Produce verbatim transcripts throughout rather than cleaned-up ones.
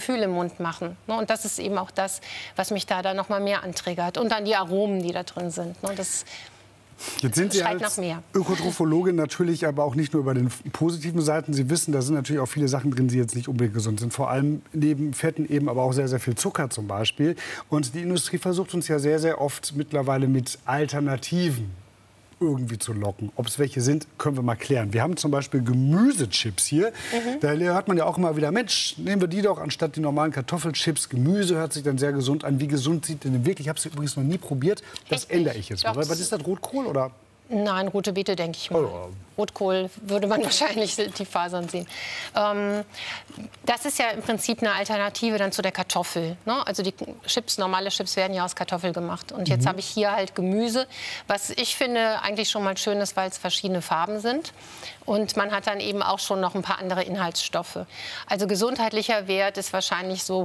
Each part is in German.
Gefühl im Mund machen. Ne? Und das ist eben auch das, was mich da dann noch mal mehr antriggert. Und dann die Aromen, die da drin sind. Ne? Das Jetzt sind Sie als Ökotrophologin natürlich aber auch nicht nur über den positiven Seiten. Sie wissen, da sind natürlich auch viele Sachen drin, die jetzt nicht unbedingt gesund sind. Vor allem neben Fetten eben aber auch sehr, sehr viel Zucker zum Beispiel. Und die Industrie versucht uns ja sehr, sehr oft mittlerweile mit Alternativen irgendwie zu locken. Ob es welche sind, können wir mal klären. Wir haben zum Beispiel Gemüsechips hier. Mhm. Da hört man ja auch immer wieder, Mensch, nehmen wir die doch anstatt die normalen Kartoffelchips. Gemüse hört sich dann sehr gesund an. Wie gesund sieht denn wirklich? Ich habe es übrigens noch nie probiert. Das Echt? ändere ich jetzt mal. Was ist das, Rotkohl oder? Nein, rote Beete, denke ich mal. Oh. Rotkohl würde man wahrscheinlich die Fasern sehen. Ähm, das ist ja im Prinzip eine Alternative dann zu der Kartoffel. Ne? Also die Chips, normale Chips werden ja aus Kartoffel gemacht. Und jetzt mhm. habe ich hier halt Gemüse, was ich finde eigentlich schon mal schön ist, weil es verschiedene Farben sind. Und man hat dann eben auch schon noch ein paar andere Inhaltsstoffe. Also gesundheitlicher Wert ist wahrscheinlich so,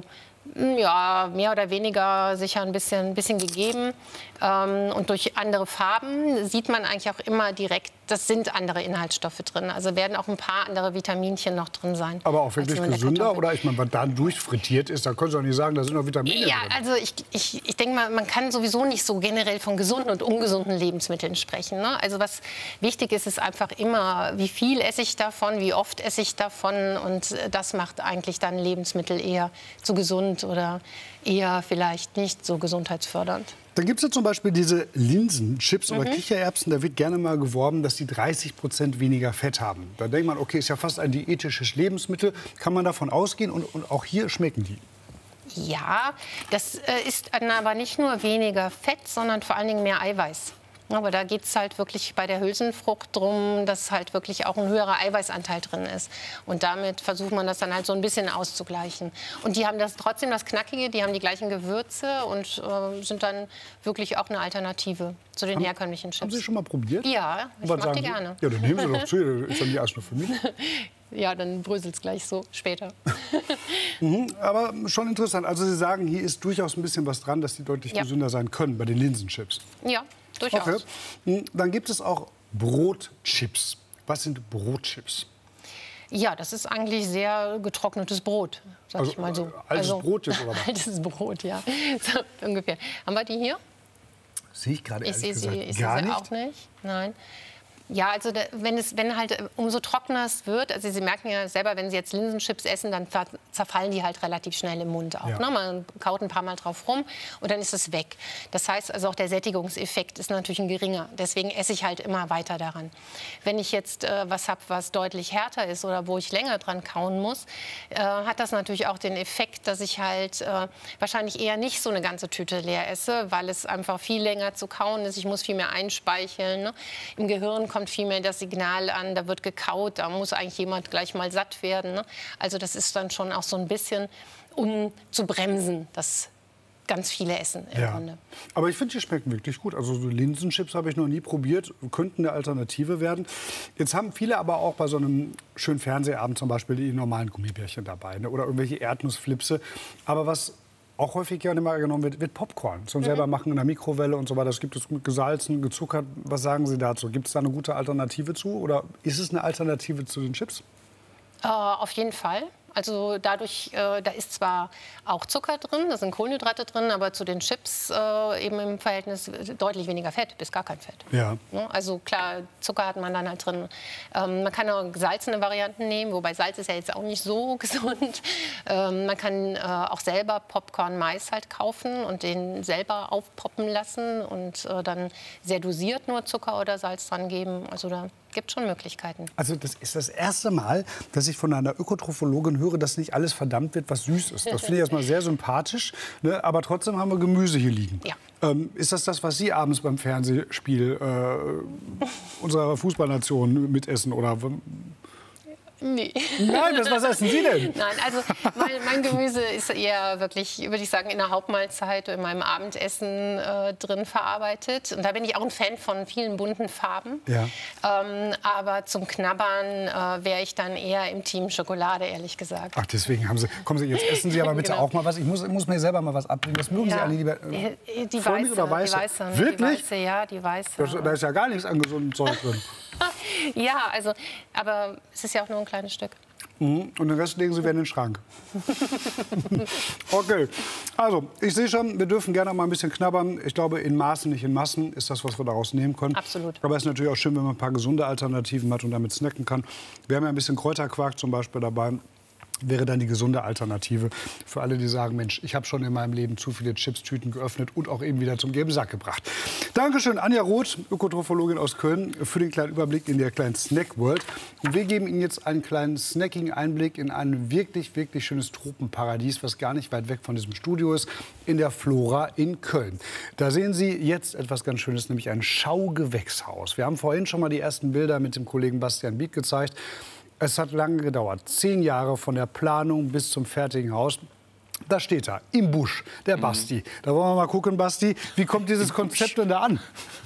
ja, mehr oder weniger sicher ein bisschen, ein bisschen gegeben. Ähm, und durch andere Farben sieht man eigentlich auch immer direkt, das sind andere Inhaltsstoffe drin. Also werden auch ein paar andere Vitaminchen noch drin sein. Aber auch wirklich gesünder? Oder ich meine, was da durchfrittiert ist, da können Sie auch nicht sagen, da sind noch Vitamine ja, drin. Also ich, ich, ich denke mal, man kann sowieso nicht so generell von gesunden und ungesunden Lebensmitteln sprechen. Ne? Also was wichtig ist, ist einfach immer, wie viel esse ich davon, wie oft esse ich davon. Und das macht eigentlich dann Lebensmittel eher zu gesund oder eher vielleicht nicht so gesundheitsfördernd. Dann gibt es ja zum Beispiel diese Linsenchips mhm. oder Kichererbsen. Da wird gerne mal geworben, dass die dreißig Prozent weniger Fett haben. Da denkt man, okay, ist ja fast ein diätisches Lebensmittel. Kann man davon ausgehen? Und, und auch hier schmecken die. Ja, das äh, ist aber nicht nur weniger Fett, sondern vor allen Dingen mehr Eiweiß. Aber da geht es halt wirklich bei der Hülsenfrucht darum, dass halt wirklich auch ein höherer Eiweißanteil drin ist. Und damit versucht man das dann halt so ein bisschen auszugleichen. Und die haben das trotzdem das Knackige, die haben die gleichen Gewürze und äh, sind dann wirklich auch eine Alternative zu den haben, herkömmlichen Chips. Haben Sie schon mal probiert? Ja, ich mag die gerne. Ja, dann nehmen Sie doch zu, ist dann die erst nur für mich. Ja, dann bröselt es gleich so später. mhm, aber schon interessant. Also Sie sagen, hier ist durchaus ein bisschen was dran, dass die deutlich ja. gesünder sein können bei den Linsenchips. Ja, durchaus. Okay. Dann gibt es auch Brotchips. Was sind Brotchips? Ja, das ist eigentlich sehr getrocknetes Brot, sag also, ich mal so. Altes also, Brot jetzt, oder was? Altes Brot, ja. So, ungefähr. Haben wir die hier? Sehe ich gerade ehrlich ich sehe gesagt sie, ich gar sehe sie nicht. auch nicht. Nein. Ja, also da, wenn es wenn halt umso trockener es wird, also Sie merken ja selber, wenn Sie jetzt Linsenchips essen, dann zerfallen die halt relativ schnell im Mund auch. Ja. Ne? Man kaut ein paar Mal drauf rum und dann ist es weg. Das heißt, also auch der Sättigungseffekt ist natürlich ein geringer. Deswegen esse ich halt immer weiter daran. Wenn ich jetzt äh, was habe, was deutlich härter ist oder wo ich länger dran kauen muss, äh, hat das natürlich auch den Effekt, dass ich halt äh, wahrscheinlich eher nicht so eine ganze Tüte leer esse, weil es einfach viel länger zu kauen ist. Ich muss viel mehr einspeicheln. Ne? Im Gehirn kommt viel mehr das Signal an, da wird gekaut, da muss eigentlich jemand gleich mal satt werden. Ne? Also das ist dann schon auch so ein bisschen, um zu bremsen, das ganz viele essen im ja. Grunde. Aber ich finde, die schmecken wirklich gut. Also so Linsenchips habe ich noch nie probiert, könnten eine Alternative werden. Jetzt haben viele aber auch bei so einem schönen Fernsehabend zum Beispiel die normalen Gummibärchen dabei, ne? Oder irgendwelche Erdnussflipse. Aber was auch häufig gerne mal genommen wird, wird Popcorn. Zum mhm. selber machen in der Mikrowelle und so weiter. Das gibt es gesalzen, gezuckert. Was sagen Sie dazu? Gibt es da eine gute Alternative zu? Oder ist es eine Alternative zu den Chips? Äh, auf jeden Fall. Also dadurch, äh, da ist zwar auch Zucker drin, da sind Kohlenhydrate drin, aber zu den Chips äh, eben im Verhältnis deutlich weniger Fett, bis gar kein Fett. Ja. Also klar, Zucker hat man dann halt drin. Ähm, man kann auch gesalzene Varianten nehmen, wobei Salz ist ja jetzt auch nicht so gesund. Ähm, man kann äh, auch selber Popcorn-Mais halt kaufen und den selber aufpoppen lassen und äh, dann sehr dosiert nur Zucker oder Salz dran geben. Also da gibt schon Möglichkeiten. Also das ist das erste Mal, dass ich von einer Ökotrophologin höre, dass nicht alles verdammt wird, was süß ist. Das finde ich erstmal sehr sympathisch. Ne? Aber trotzdem haben wir Gemüse hier liegen. Ja. Ähm, ist das das, was Sie abends beim Fernsehspiel äh, unserer Fußballnation mitessen? Oder Nee. Nein, das, was essen Sie denn? Nein, also mein, mein Gemüse ist eher wirklich, würde ich sagen, in der Hauptmahlzeit, in meinem Abendessen äh, drin verarbeitet. Und da bin ich auch ein Fan von vielen bunten Farben. Ja. Ähm, aber zum Knabbern äh, wäre ich dann eher im Team Schokolade, ehrlich gesagt. Ach, deswegen haben Sie, kommen Sie, jetzt essen Sie aber bitte genau. auch mal was. Ich muss, ich muss mir selber mal was abbringen. Was mögen ja. Sie alle lieber? Äh, die, weiße, oder weiße? die weiße. Wirklich? Die weiße, ja, die weiße. Das, da ist ja gar nichts an gesundem Zeug drin. Ja, also, aber es ist ja auch nur ein kleines Stück. Mhm. Und den Rest legen Sie wieder in den Schrank. Okay, also ich sehe schon, wir dürfen gerne mal ein bisschen knabbern. Ich glaube, in Maßen, nicht in Massen ist das, was wir daraus nehmen können. Absolut. Aber es ist natürlich auch schön, wenn man ein paar gesunde Alternativen hat und damit snacken kann. Wir haben ja ein bisschen Kräuterquark zum Beispiel dabei. Wäre dann die gesunde Alternative für alle, die sagen, Mensch, ich habe schon in meinem Leben zu viele Chipstüten geöffnet und auch eben wieder zum gelben Sack gebracht. Dankeschön, Anja Roth, Ökotrophologin aus Köln, für den kleinen Überblick in der kleinen Snack-World. Und wir geben Ihnen jetzt einen kleinen snackigen-Einblick in ein wirklich, wirklich schönes Tropenparadies, was gar nicht weit weg von diesem Studio ist, in der Flora in Köln. Da sehen Sie jetzt etwas ganz Schönes, nämlich ein Schaugewächshaus. Wir haben vorhin schon mal die ersten Bilder mit dem Kollegen Bastian Biet gezeigt. Es hat lange gedauert, zehn Jahre von der Planung bis zum fertigen Haus. Da steht er, im Busch, der Basti. Mhm. Da wollen wir mal gucken, Basti, wie kommt dieses Konzept denn da an?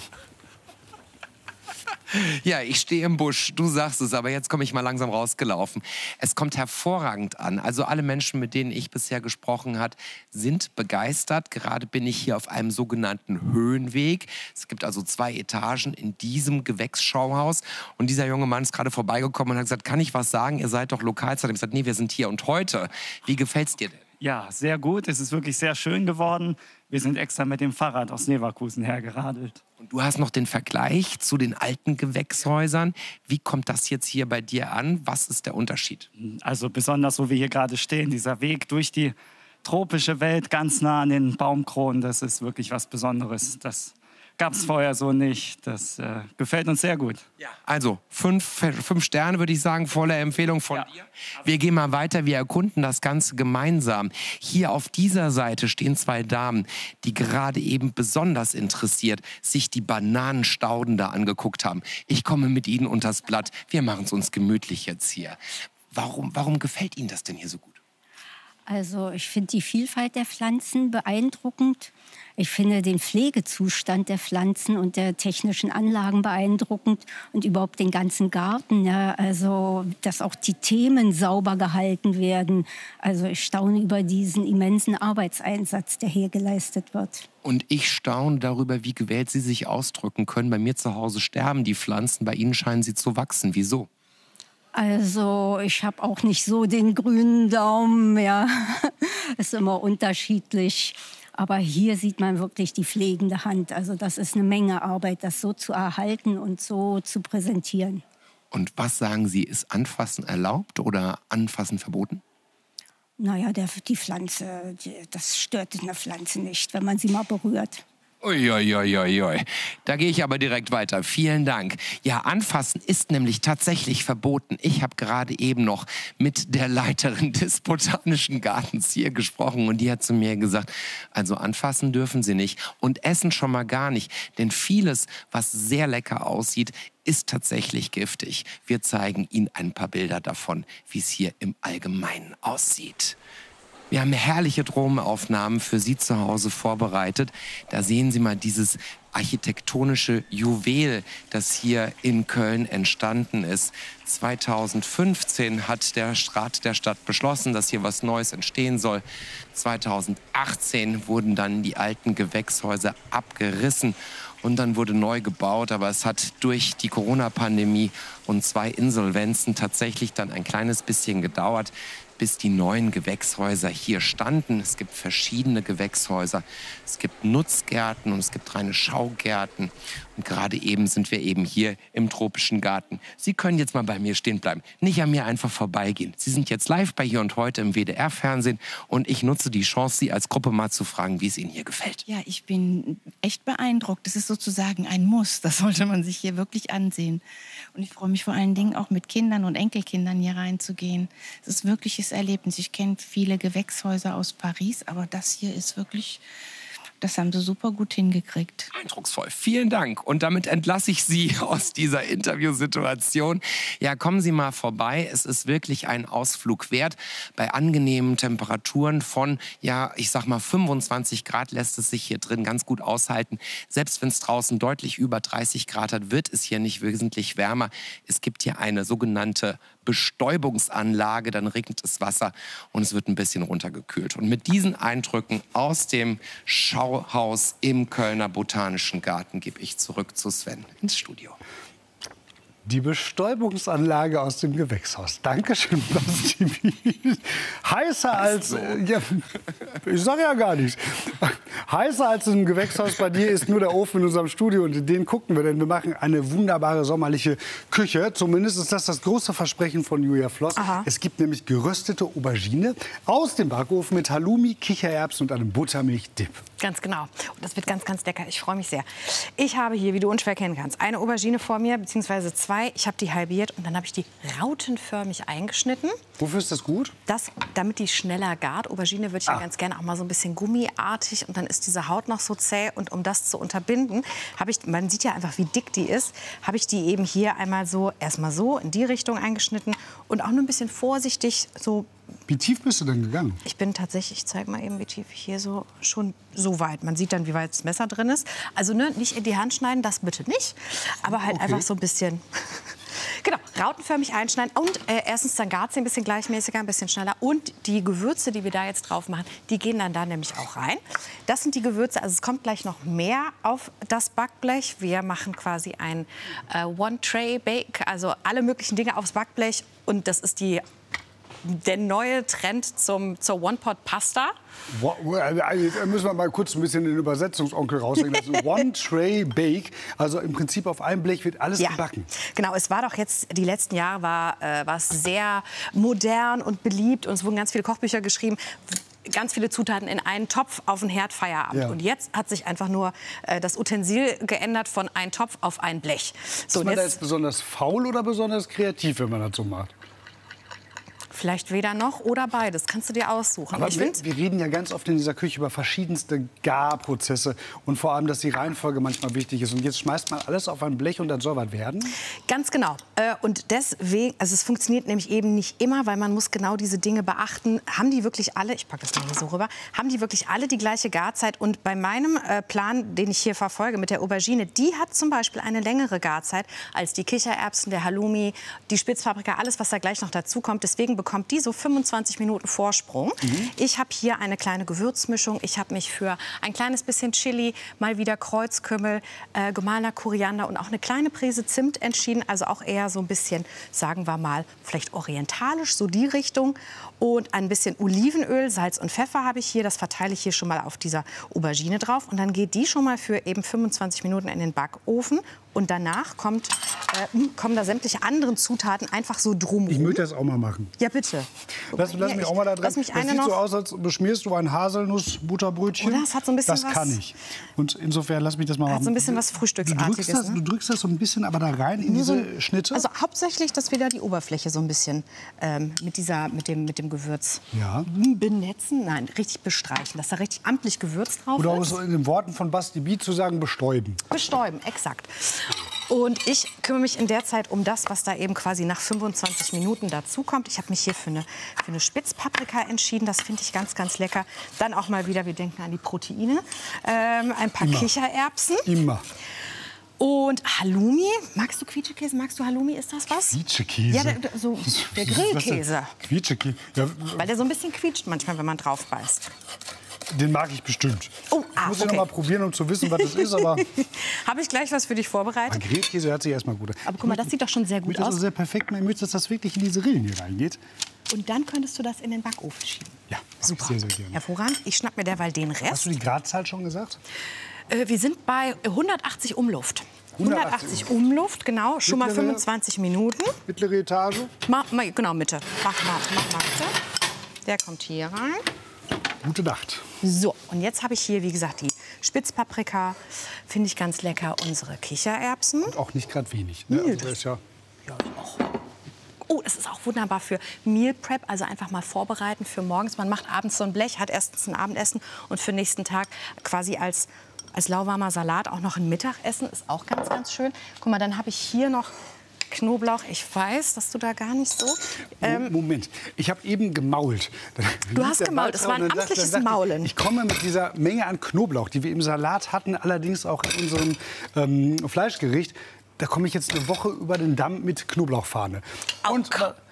Ja, ich stehe im Busch, du sagst es, aber jetzt komme ich mal langsam rausgelaufen. Es kommt hervorragend an. Also alle Menschen, mit denen ich bisher gesprochen habe, sind begeistert. Gerade bin ich hier auf einem sogenannten Höhenweg. Es gibt also zwei Etagen in diesem Gewächsschauhaus. Und dieser junge Mann ist gerade vorbeigekommen und hat gesagt, kann ich was sagen? Ihr seid doch Lokalzeit. Ich habe gesagt, nee, wir sind hier und heute. Wie gefällt's dir denn? Ja, sehr gut. Es ist wirklich sehr schön geworden. Wir sind extra mit dem Fahrrad aus Leverkusen hergeradelt. Und du hast noch den Vergleich zu den alten Gewächshäusern. Wie kommt das jetzt hier bei dir an? Was ist der Unterschied? Also besonders, wo wir hier gerade stehen, dieser Weg durch die tropische Welt, ganz nah an den Baumkronen, das ist wirklich was Besonderes. Das gab es vorher so nicht. Das äh, gefällt uns sehr gut. Ja. Also fünf, fünf Sterne, würde ich sagen, volle Empfehlung von ja. dir. Wir gehen mal weiter, wir erkunden das Ganze gemeinsam. Hier auf dieser Seite stehen zwei Damen, die gerade eben besonders interessiert sich die Bananenstauden da angeguckt haben. Ich komme mit ihnen unters Blatt. Wir machen es uns gemütlich jetzt hier. Warum, warum gefällt Ihnen das denn hier so gut? Also ich finde die Vielfalt der Pflanzen beeindruckend. Ich finde den Pflegezustand der Pflanzen und der technischen Anlagen beeindruckend und überhaupt den ganzen Garten. Ja, also dass auch die Themen sauber gehalten werden. Also ich staune über diesen immensen Arbeitseinsatz, der hier geleistet wird. Und ich staune darüber, wie gewählt Sie sich ausdrücken können. Bei mir zu Hause sterben die Pflanzen, bei Ihnen scheinen sie zu wachsen. Wieso? Also ich habe auch nicht so den grünen Daumen, ja, ist immer unterschiedlich. Aber hier sieht man wirklich die pflegende Hand. Also das ist eine Menge Arbeit, das so zu erhalten und so zu präsentieren. Und was sagen Sie, ist Anfassen erlaubt oder Anfassen verboten? Naja, der, die Pflanze, die, das stört eine Pflanze nicht, wenn man sie mal berührt. Uiuiuiui. Da gehe ich aber direkt weiter. Vielen Dank. Ja, anfassen ist nämlich tatsächlich verboten. Ich habe gerade eben noch mit der Leiterin des Botanischen Gartens hier gesprochen und die hat zu mir gesagt, also anfassen dürfen Sie nicht und essen schon mal gar nicht, denn vieles, was sehr lecker aussieht, ist tatsächlich giftig. Wir zeigen Ihnen ein paar Bilder davon, wie es hier im Allgemeinen aussieht. Wir haben herrliche Drohnenaufnahmen für Sie zu Hause vorbereitet. Da sehen Sie mal dieses architektonische Juwel, das hier in Köln entstanden ist. zweitausendfünfzehn hat der Rat der Stadt beschlossen, dass hier was Neues entstehen soll. zweitausendachtzehn wurden dann die alten Gewächshäuser abgerissen und dann wurde neu gebaut. Aber es hat durch die Corona-Pandemie und zwei Insolvenzen tatsächlich dann ein kleines bisschen gedauert, bis die neuen Gewächshäuser hier standen. Es gibt verschiedene Gewächshäuser. Es gibt Nutzgärten und es gibt reine Schaugärten. Und gerade eben sind wir eben hier im tropischen Garten. Sie können jetzt mal bei mir stehen bleiben, nicht an mir einfach vorbeigehen. Sie sind jetzt live bei Hier und Heute im W D R-Fernsehen und ich nutze die Chance, Sie als Gruppe mal zu fragen, wie es Ihnen hier gefällt. Ja, ich bin echt beeindruckt. Das ist sozusagen ein Muss. Das sollte man sich hier wirklich ansehen. Und ich freue mich vor allen Dingen auch mit Kindern und Enkelkindern hier reinzugehen. Es ist wirkliches Erlebnis. Ich kenne viele Gewächshäuser aus Paris, aber das hier ist wirklich... Das haben sie super gut hingekriegt. Eindrucksvoll. Vielen Dank. Und damit entlasse ich Sie aus dieser Interviewsituation. Ja, kommen Sie mal vorbei. Es ist wirklich ein Ausflug wert. Bei angenehmen Temperaturen von, ja, ich sag mal fünfundzwanzig Grad lässt es sich hier drin ganz gut aushalten. Selbst wenn es draußen deutlich über dreißig Grad hat, wird es hier nicht wesentlich wärmer. Es gibt hier eine sogenannte Bestäubungsanlage, dann regnet das Wasser und es wird ein bisschen runtergekühlt. Und mit diesen Eindrücken aus dem Schauhaus im Kölner Botanischen Garten gebe ich zurück zu Sven ins Studio. Die Bestäubungsanlage aus dem Gewächshaus. Dankeschön, Basti. Heißer als... Äh, ja, ich sage ja gar nichts. Heißer als im Gewächshaus bei dir ist nur der Ofen in unserem Studio. Und in den gucken wir, denn wir machen eine wunderbare sommerliche Küche. Zumindest ist das das große Versprechen von Julia Floss. Aha. Es gibt nämlich geröstete Aubergine aus dem Backofen mit Halloumi, Kichererbsen und einem Buttermilch-Dip. Ganz genau. Und das wird ganz, ganz lecker. Ich freue mich sehr. Ich habe hier, wie du unschwer kennen kannst, eine Aubergine vor mir, beziehungsweise zwei. Ich habe die halbiert und dann habe ich die rautenförmig eingeschnitten. Wofür ist das gut? Das, damit die schneller gart. Aubergine würde ich ah. ja ganz gerne auch mal so ein bisschen gummiartig und dann ist diese Haut noch so zäh. Und um das zu unterbinden, habe ich, man sieht ja einfach, wie dick die ist, habe ich die eben hier einmal so, erstmal so in die Richtung eingeschnitten und auch nur ein bisschen vorsichtig so. Wie tief bist du denn gegangen? Ich bin tatsächlich, ich zeige mal eben, wie tief ich hier so, schon so weit. Man sieht dann, wie weit das Messer drin ist. Also ne, nicht in die Hand schneiden, das bitte nicht. Aber halt okay. einfach so ein bisschen, genau, rautenförmig einschneiden. Und äh, erstens, dann gart sie ein bisschen gleichmäßiger, ein bisschen schneller. Und die Gewürze, die wir da jetzt drauf machen, die gehen dann da nämlich auch rein. Das sind die Gewürze, also es kommt gleich noch mehr auf das Backblech. Wir machen quasi ein äh, One-Tray-Bake, also alle möglichen Dinge aufs Backblech. Und das ist die... der neue Trend zum, zur One-Pot-Pasta. Da müssen wir mal kurz ein bisschen den Übersetzungsonkel rausnehmen. Das ist One-Tray-Bake. Also im Prinzip auf einem Blech wird alles ja. gebacken. Genau, es war doch jetzt, die letzten Jahre war, äh, war es sehr modern und beliebt. Und es wurden ganz viele Kochbücher geschrieben. Ganz viele Zutaten in einen Topf auf den Herd, Feierabend. Ja. Und jetzt hat sich einfach nur äh, das Utensil geändert von ein Topf auf ein Blech. So, ist man da jetzt besonders faul oder besonders kreativ, wenn man das so macht? Vielleicht weder noch oder beides. Kannst du dir aussuchen. Aber ich wir, wir reden ja ganz oft in dieser Küche über verschiedenste Garprozesse und vor allem, dass die Reihenfolge manchmal wichtig ist. Und jetzt schmeißt man alles auf ein Blech und dann soll was werden? Ganz genau. Und deswegen, also es funktioniert nämlich eben nicht immer, weil man muss genau diese Dinge beachten. Haben die wirklich alle, ich packe das mal hier so rüber, haben die wirklich alle die gleiche Garzeit? Und bei meinem Plan, den ich hier verfolge mit der Aubergine, die hat zum Beispiel eine längere Garzeit als die Kichererbsen, der Halloumi, die Spitzpaprika, alles, was da gleich noch dazu kommt. Deswegen bekommt die so fünfundzwanzig Minuten Vorsprung. Mhm. Ich habe hier eine kleine Gewürzmischung. Ich habe mich für ein kleines bisschen Chili, mal wieder Kreuzkümmel, äh, gemahlener Koriander und auch eine kleine Prise Zimt entschieden. Also auch eher so ein bisschen, sagen wir mal, vielleicht orientalisch, so die Richtung. Und ein bisschen Olivenöl, Salz und Pfeffer habe ich hier. Das verteile ich hier schon mal auf dieser Aubergine drauf. Und dann geht die schon mal für eben fünfundzwanzig Minuten in den Backofen. Und danach kommt, äh, kommen da sämtliche anderen Zutaten einfach so drumherum. Ich möchte das auch mal machen. Ja, bitte. Lass, lass mich auch mal da dran. Das sieht so aus, als beschmierst du ein Haselnuss-Butterbrötchen. Oder das hat so ein bisschen das was. kann ich. Und insofern lass mich das mal machen. Hat so ein bisschen was Frühstücksartiges. Du drückst das, ne? du drückst das so ein bisschen aber da rein in so, diese Schnitte? Also hauptsächlich, dass wir da die Oberfläche so ein bisschen ähm, mit, dieser, mit, dem, mit dem Gewürz ja. benetzen. Nein, richtig bestreichen, dass da richtig amtlich Gewürz drauf Oder ist. Oder so in den Worten von Basti B zu sagen, bestäuben. Bestäuben, exakt. Und ich kümmere mich in der Zeit um das, was da eben quasi nach fünfundzwanzig Minuten dazukommt. Ich habe mich hier für eine, für eine Spitzpaprika entschieden. Das finde ich ganz, ganz lecker. Dann auch mal wieder, wir denken an die Proteine. Ähm, ein paar Immer. Kichererbsen. Immer. Und Halloumi. Magst du Quietschekäse? Magst du Halloumi? Ist das was? Quietschekäse? Ja, der, so, der Grillkäse. Quietschekäse? Ja. Weil der so ein bisschen quietscht manchmal, wenn man drauf beißt. Den mag ich bestimmt. Oh, ah, ich muss okay. ihn noch mal probieren, um zu wissen, was das ist. Aber habe ich gleich was für dich vorbereitet? Grillkäse hört sich erstmal gut an. Aber guck mal, das sieht doch schon sehr gut aus. Das ist sehr perfekt. Ich möchte, dass das wirklich in diese Rillen hier reingeht. Und dann könntest du das in den Backofen schieben. Ja, super. Sehr, sehr gerne. Hervorragend. Ich schnapp mir derweil den Rest. Hast du die Gradzahl schon gesagt? Äh, wir sind bei hundertachtzig Umluft. hundertachtzig Umluft, genau. Schon mal fünfundzwanzig Minuten. Mittlere Etage? Ma, ma, genau, Mitte. Mach mal, mach mal Mitte. Der kommt hier rein. Gute Nacht. So, und jetzt habe ich hier, wie gesagt, die Spitzpaprika. Finde ich ganz lecker. Unsere Kichererbsen. Und auch nicht gerade wenig. Ne? Nee, also das ist ja ja, auch. Oh, das ist auch wunderbar für Meal Prep, also einfach mal vorbereiten für morgens. Man macht abends so ein Blech, hat erstens ein Abendessen und für den nächsten Tag quasi als, als lauwarmer Salat auch noch ein Mittagessen. Ist auch ganz, ganz schön. Guck mal, dann habe ich hier noch Knoblauch. Ich weiß, dass du da gar nicht so... Ähm Moment, ich habe eben gemault. Du hast gemault, es war ein amtliches Maulen. Ich komme mit dieser Menge an Knoblauch, die wir im Salat hatten, allerdings auch in unserem ähm, Fleischgericht, da komme ich jetzt eine Woche über den Damm mit Knoblauchfahne. Und,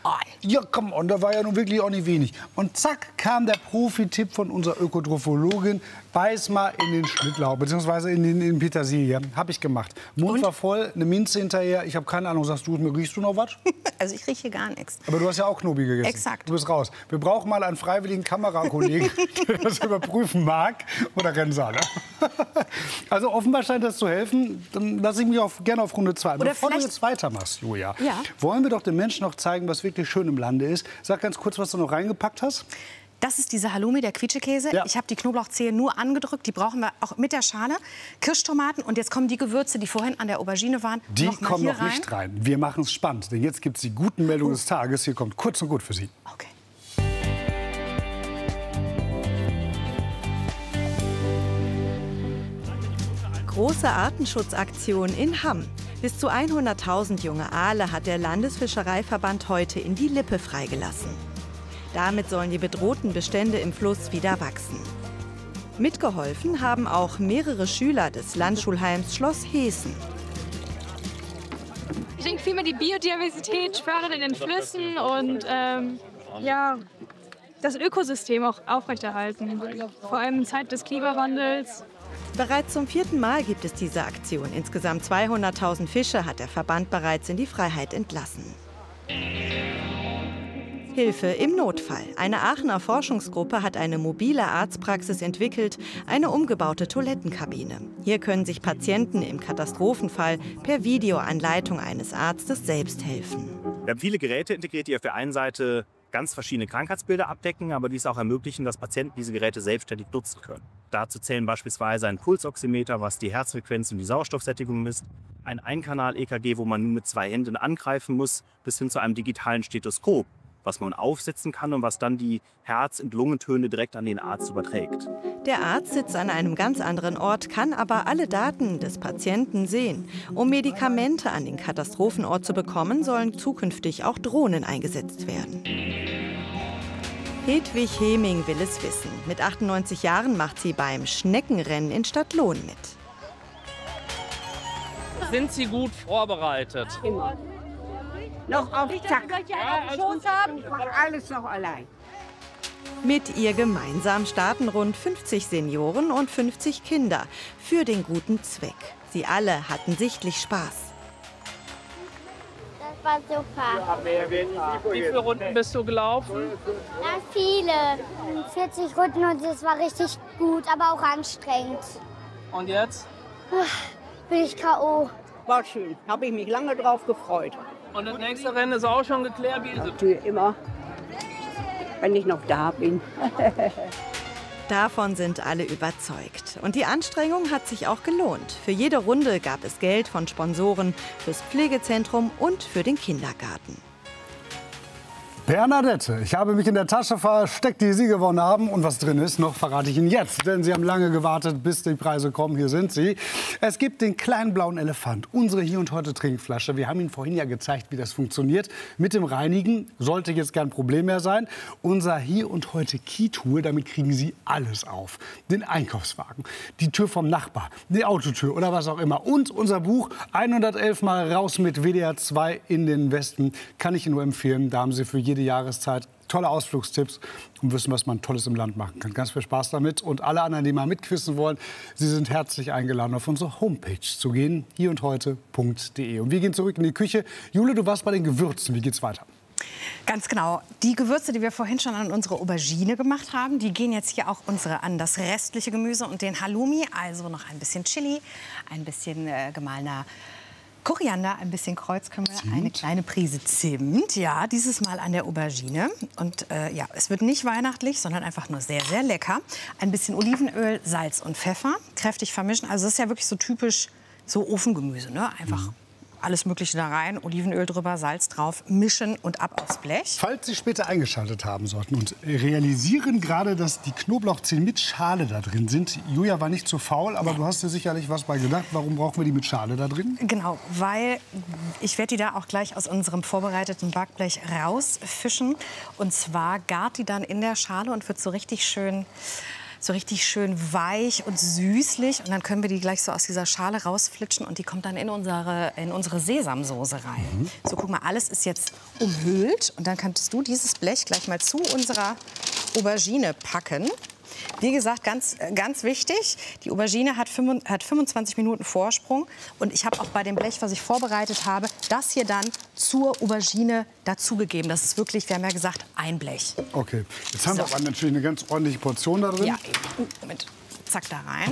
on. Ja, come on, da war ja nun wirklich auch nicht wenig. Und zack, kam der Profi-Tipp von unserer Ökotrophologin. Beiß mal in den Schnittlauch, beziehungsweise in den, in den Petersilie. Hab ich gemacht. Mund Und? war voll, eine Minze hinterher. Ich habe keine Ahnung, sagst du, riechst du noch was? Also ich rieche gar nichts. Aber du hast ja auch Knobi gegessen. Exakt. Du bist raus. Wir brauchen mal einen freiwilligen Kamerakollegen, der das überprüfen mag. Oder Rensa, ne? Also offenbar scheint das zu helfen. Dann lasse ich mich auch gerne auf Runde zwei. Oder Bevor du jetzt weitermachst, Julia, ja. wollen wir doch den Menschen noch zeigen, was wirklich schön im Lande ist. Sag ganz kurz, was du noch reingepackt hast. Das ist diese Halloumi, der Quietschekäse. Ja. Ich habe die Knoblauchzehe nur angedrückt. Die brauchen wir auch mit der Schale. Kirschtomaten. Und jetzt kommen die Gewürze, die vorhin an der Aubergine waren, Die noch mal kommen hier noch rein. nicht rein. Wir machen es spannend. Denn jetzt gibt es die guten Meldungen des Tages. Hier kommt kurz und gut für Sie. Okay. Große Artenschutzaktion in Hamm. Bis zu hunderttausend junge Aale hat der Landesfischereiverband heute in die Lippe freigelassen. Damit sollen die bedrohten Bestände im Fluss wieder wachsen. Mitgeholfen haben auch mehrere Schüler des Landschulheims Schloss Heeßen. Ich denke vielmehr die Biodiversität fördern in den Flüssen und ähm, ja, das Ökosystem auch aufrechterhalten, vor allem in Zeit des Klimawandels. Bereits zum vierten Mal gibt es diese Aktion. Insgesamt zweihunderttausend Fische hat der Verband bereits in die Freiheit entlassen. Hilfe im Notfall. Eine Aachener Forschungsgruppe hat eine mobile Arztpraxis entwickelt, eine umgebaute Toilettenkabine. Hier können sich Patienten im Katastrophenfall per Videoanleitung eines Arztes selbst helfen. Wir haben viele Geräte integriert, die auf der einen Seite ganz verschiedene Krankheitsbilder abdecken, aber dies auch ermöglichen, dass Patienten diese Geräte selbstständig nutzen können. Dazu zählen beispielsweise ein Pulsoximeter, was die Herzfrequenz und die Sauerstoffsättigung misst, ein Einkanal-E K G, wo man nun mit zwei Händen angreifen muss, bis hin zu einem digitalen Stethoskop, was man aufsetzen kann und was dann die Herz- und Lungentöne direkt an den Arzt überträgt. Der Arzt sitzt an einem ganz anderen Ort, kann aber alle Daten des Patienten sehen. Um Medikamente an den Katastrophenort zu bekommen, sollen zukünftig auch Drohnen eingesetzt werden. Hedwig Heming will es wissen. Mit achtundneunzig Jahren macht sie beim Schneckenrennen in Stadtlohn mit. Sind Sie gut vorbereitet? Immer. Noch auf Zack. Ja, Schoß haben, ich mache alles noch allein. Mit ihr gemeinsam starten rund fünfzig Senioren und fünfzig Kinder für den guten Zweck. Sie alle hatten sichtlich Spaß. Das war super. Wie viele Runden bist du gelaufen? Ja, viele. vierzig Runden und es war richtig gut, aber auch anstrengend. Und jetzt? Bin ich K O War schön. Habe ich mich lange drauf gefreut. Und das nächste Rennen ist auch schon geklärt? Wie ist es? Natürlich immer, wenn ich noch da bin. Davon sind alle überzeugt. Und die Anstrengung hat sich auch gelohnt. Für jede Runde gab es Geld von Sponsoren, fürs Pflegezentrum und für den Kindergarten. Bernadette, ich habe mich in der Tasche versteckt, die Sie gewonnen haben. Und was drin ist, noch verrate ich Ihnen jetzt. Denn Sie haben lange gewartet, bis die Preise kommen. Hier sind sie. Es gibt den kleinen blauen Elefant, unsere Hier und Heute Trinkflasche. Wir haben Ihnen vorhin ja gezeigt, wie das funktioniert. Mit dem Reinigen sollte jetzt kein Problem mehr sein. Unser Hier und Heute Key-Tool, damit kriegen Sie alles auf. Den Einkaufswagen, die Tür vom Nachbar, die Autotür oder was auch immer. Und unser Buch hundertelf Mal raus mit W D R zwei in den Westen. Kann ich Ihnen nur empfehlen. Da haben Sie für jede Jahreszeit tolle Ausflugstipps und wissen, was man Tolles im Land machen kann. Ganz viel Spaß damit. Und alle anderen, die mal mitquissen wollen, Sie sind herzlich eingeladen, auf unsere Homepage zu gehen, hier und heute punkt de. Und wir gehen zurück in die Küche. Jule, du warst bei den Gewürzen. Wie geht's weiter? Ganz genau. Die Gewürze, die wir vorhin schon an unsere Aubergine gemacht haben, die gehen jetzt hier auch unsere an das restliche Gemüse und den Halloumi. Also noch ein bisschen Chili, ein bisschen äh, gemahlener Koriander, ein bisschen Kreuzkümmel, eine kleine Prise Zimt. Ja, dieses Mal an der Aubergine. Und äh, ja, es wird nicht weihnachtlich, sondern einfach nur sehr, sehr lecker. Ein bisschen Olivenöl, Salz und Pfeffer. Kräftig vermischen. Also das ist ja wirklich so typisch so Ofengemüse, ne? Einfach mhm. alles Mögliche da rein, Olivenöl drüber, Salz drauf, mischen und ab aufs Blech. Falls Sie später eingeschaltet haben sollten und realisieren gerade, dass die Knoblauchzehen mit Schale da drin sind. Julia war nicht zu faul, aber du hast dir sicherlich was bei gedacht. Warum brauchen wir die mit Schale da drin? Genau, weil ich werde die da auch gleich aus unserem vorbereiteten Backblech rausfischen. Und zwar gart die dann in der Schale und wird so richtig schön so richtig schön weich und süßlich. Und dann können wir die gleich so aus dieser Schale rausflitschen und die kommt dann in unsere, in unsere Sesamsoße rein. Mhm. So, guck mal, alles ist jetzt umhüllt. Und dann kannst du dieses Blech gleich mal zu unserer Aubergine packen. Wie gesagt, ganz, ganz wichtig, die Aubergine hat, hat fünfundzwanzig Minuten Vorsprung. Und ich habe auch bei dem Blech, was ich vorbereitet habe, das hier dann zur Aubergine dazugegeben. Das ist wirklich, wir haben ja gesagt, ein Blech. Okay, jetzt haben so. wir aber natürlich eine ganz ordentliche Portion da drin. Ja, uh, Moment. Zack, da rein.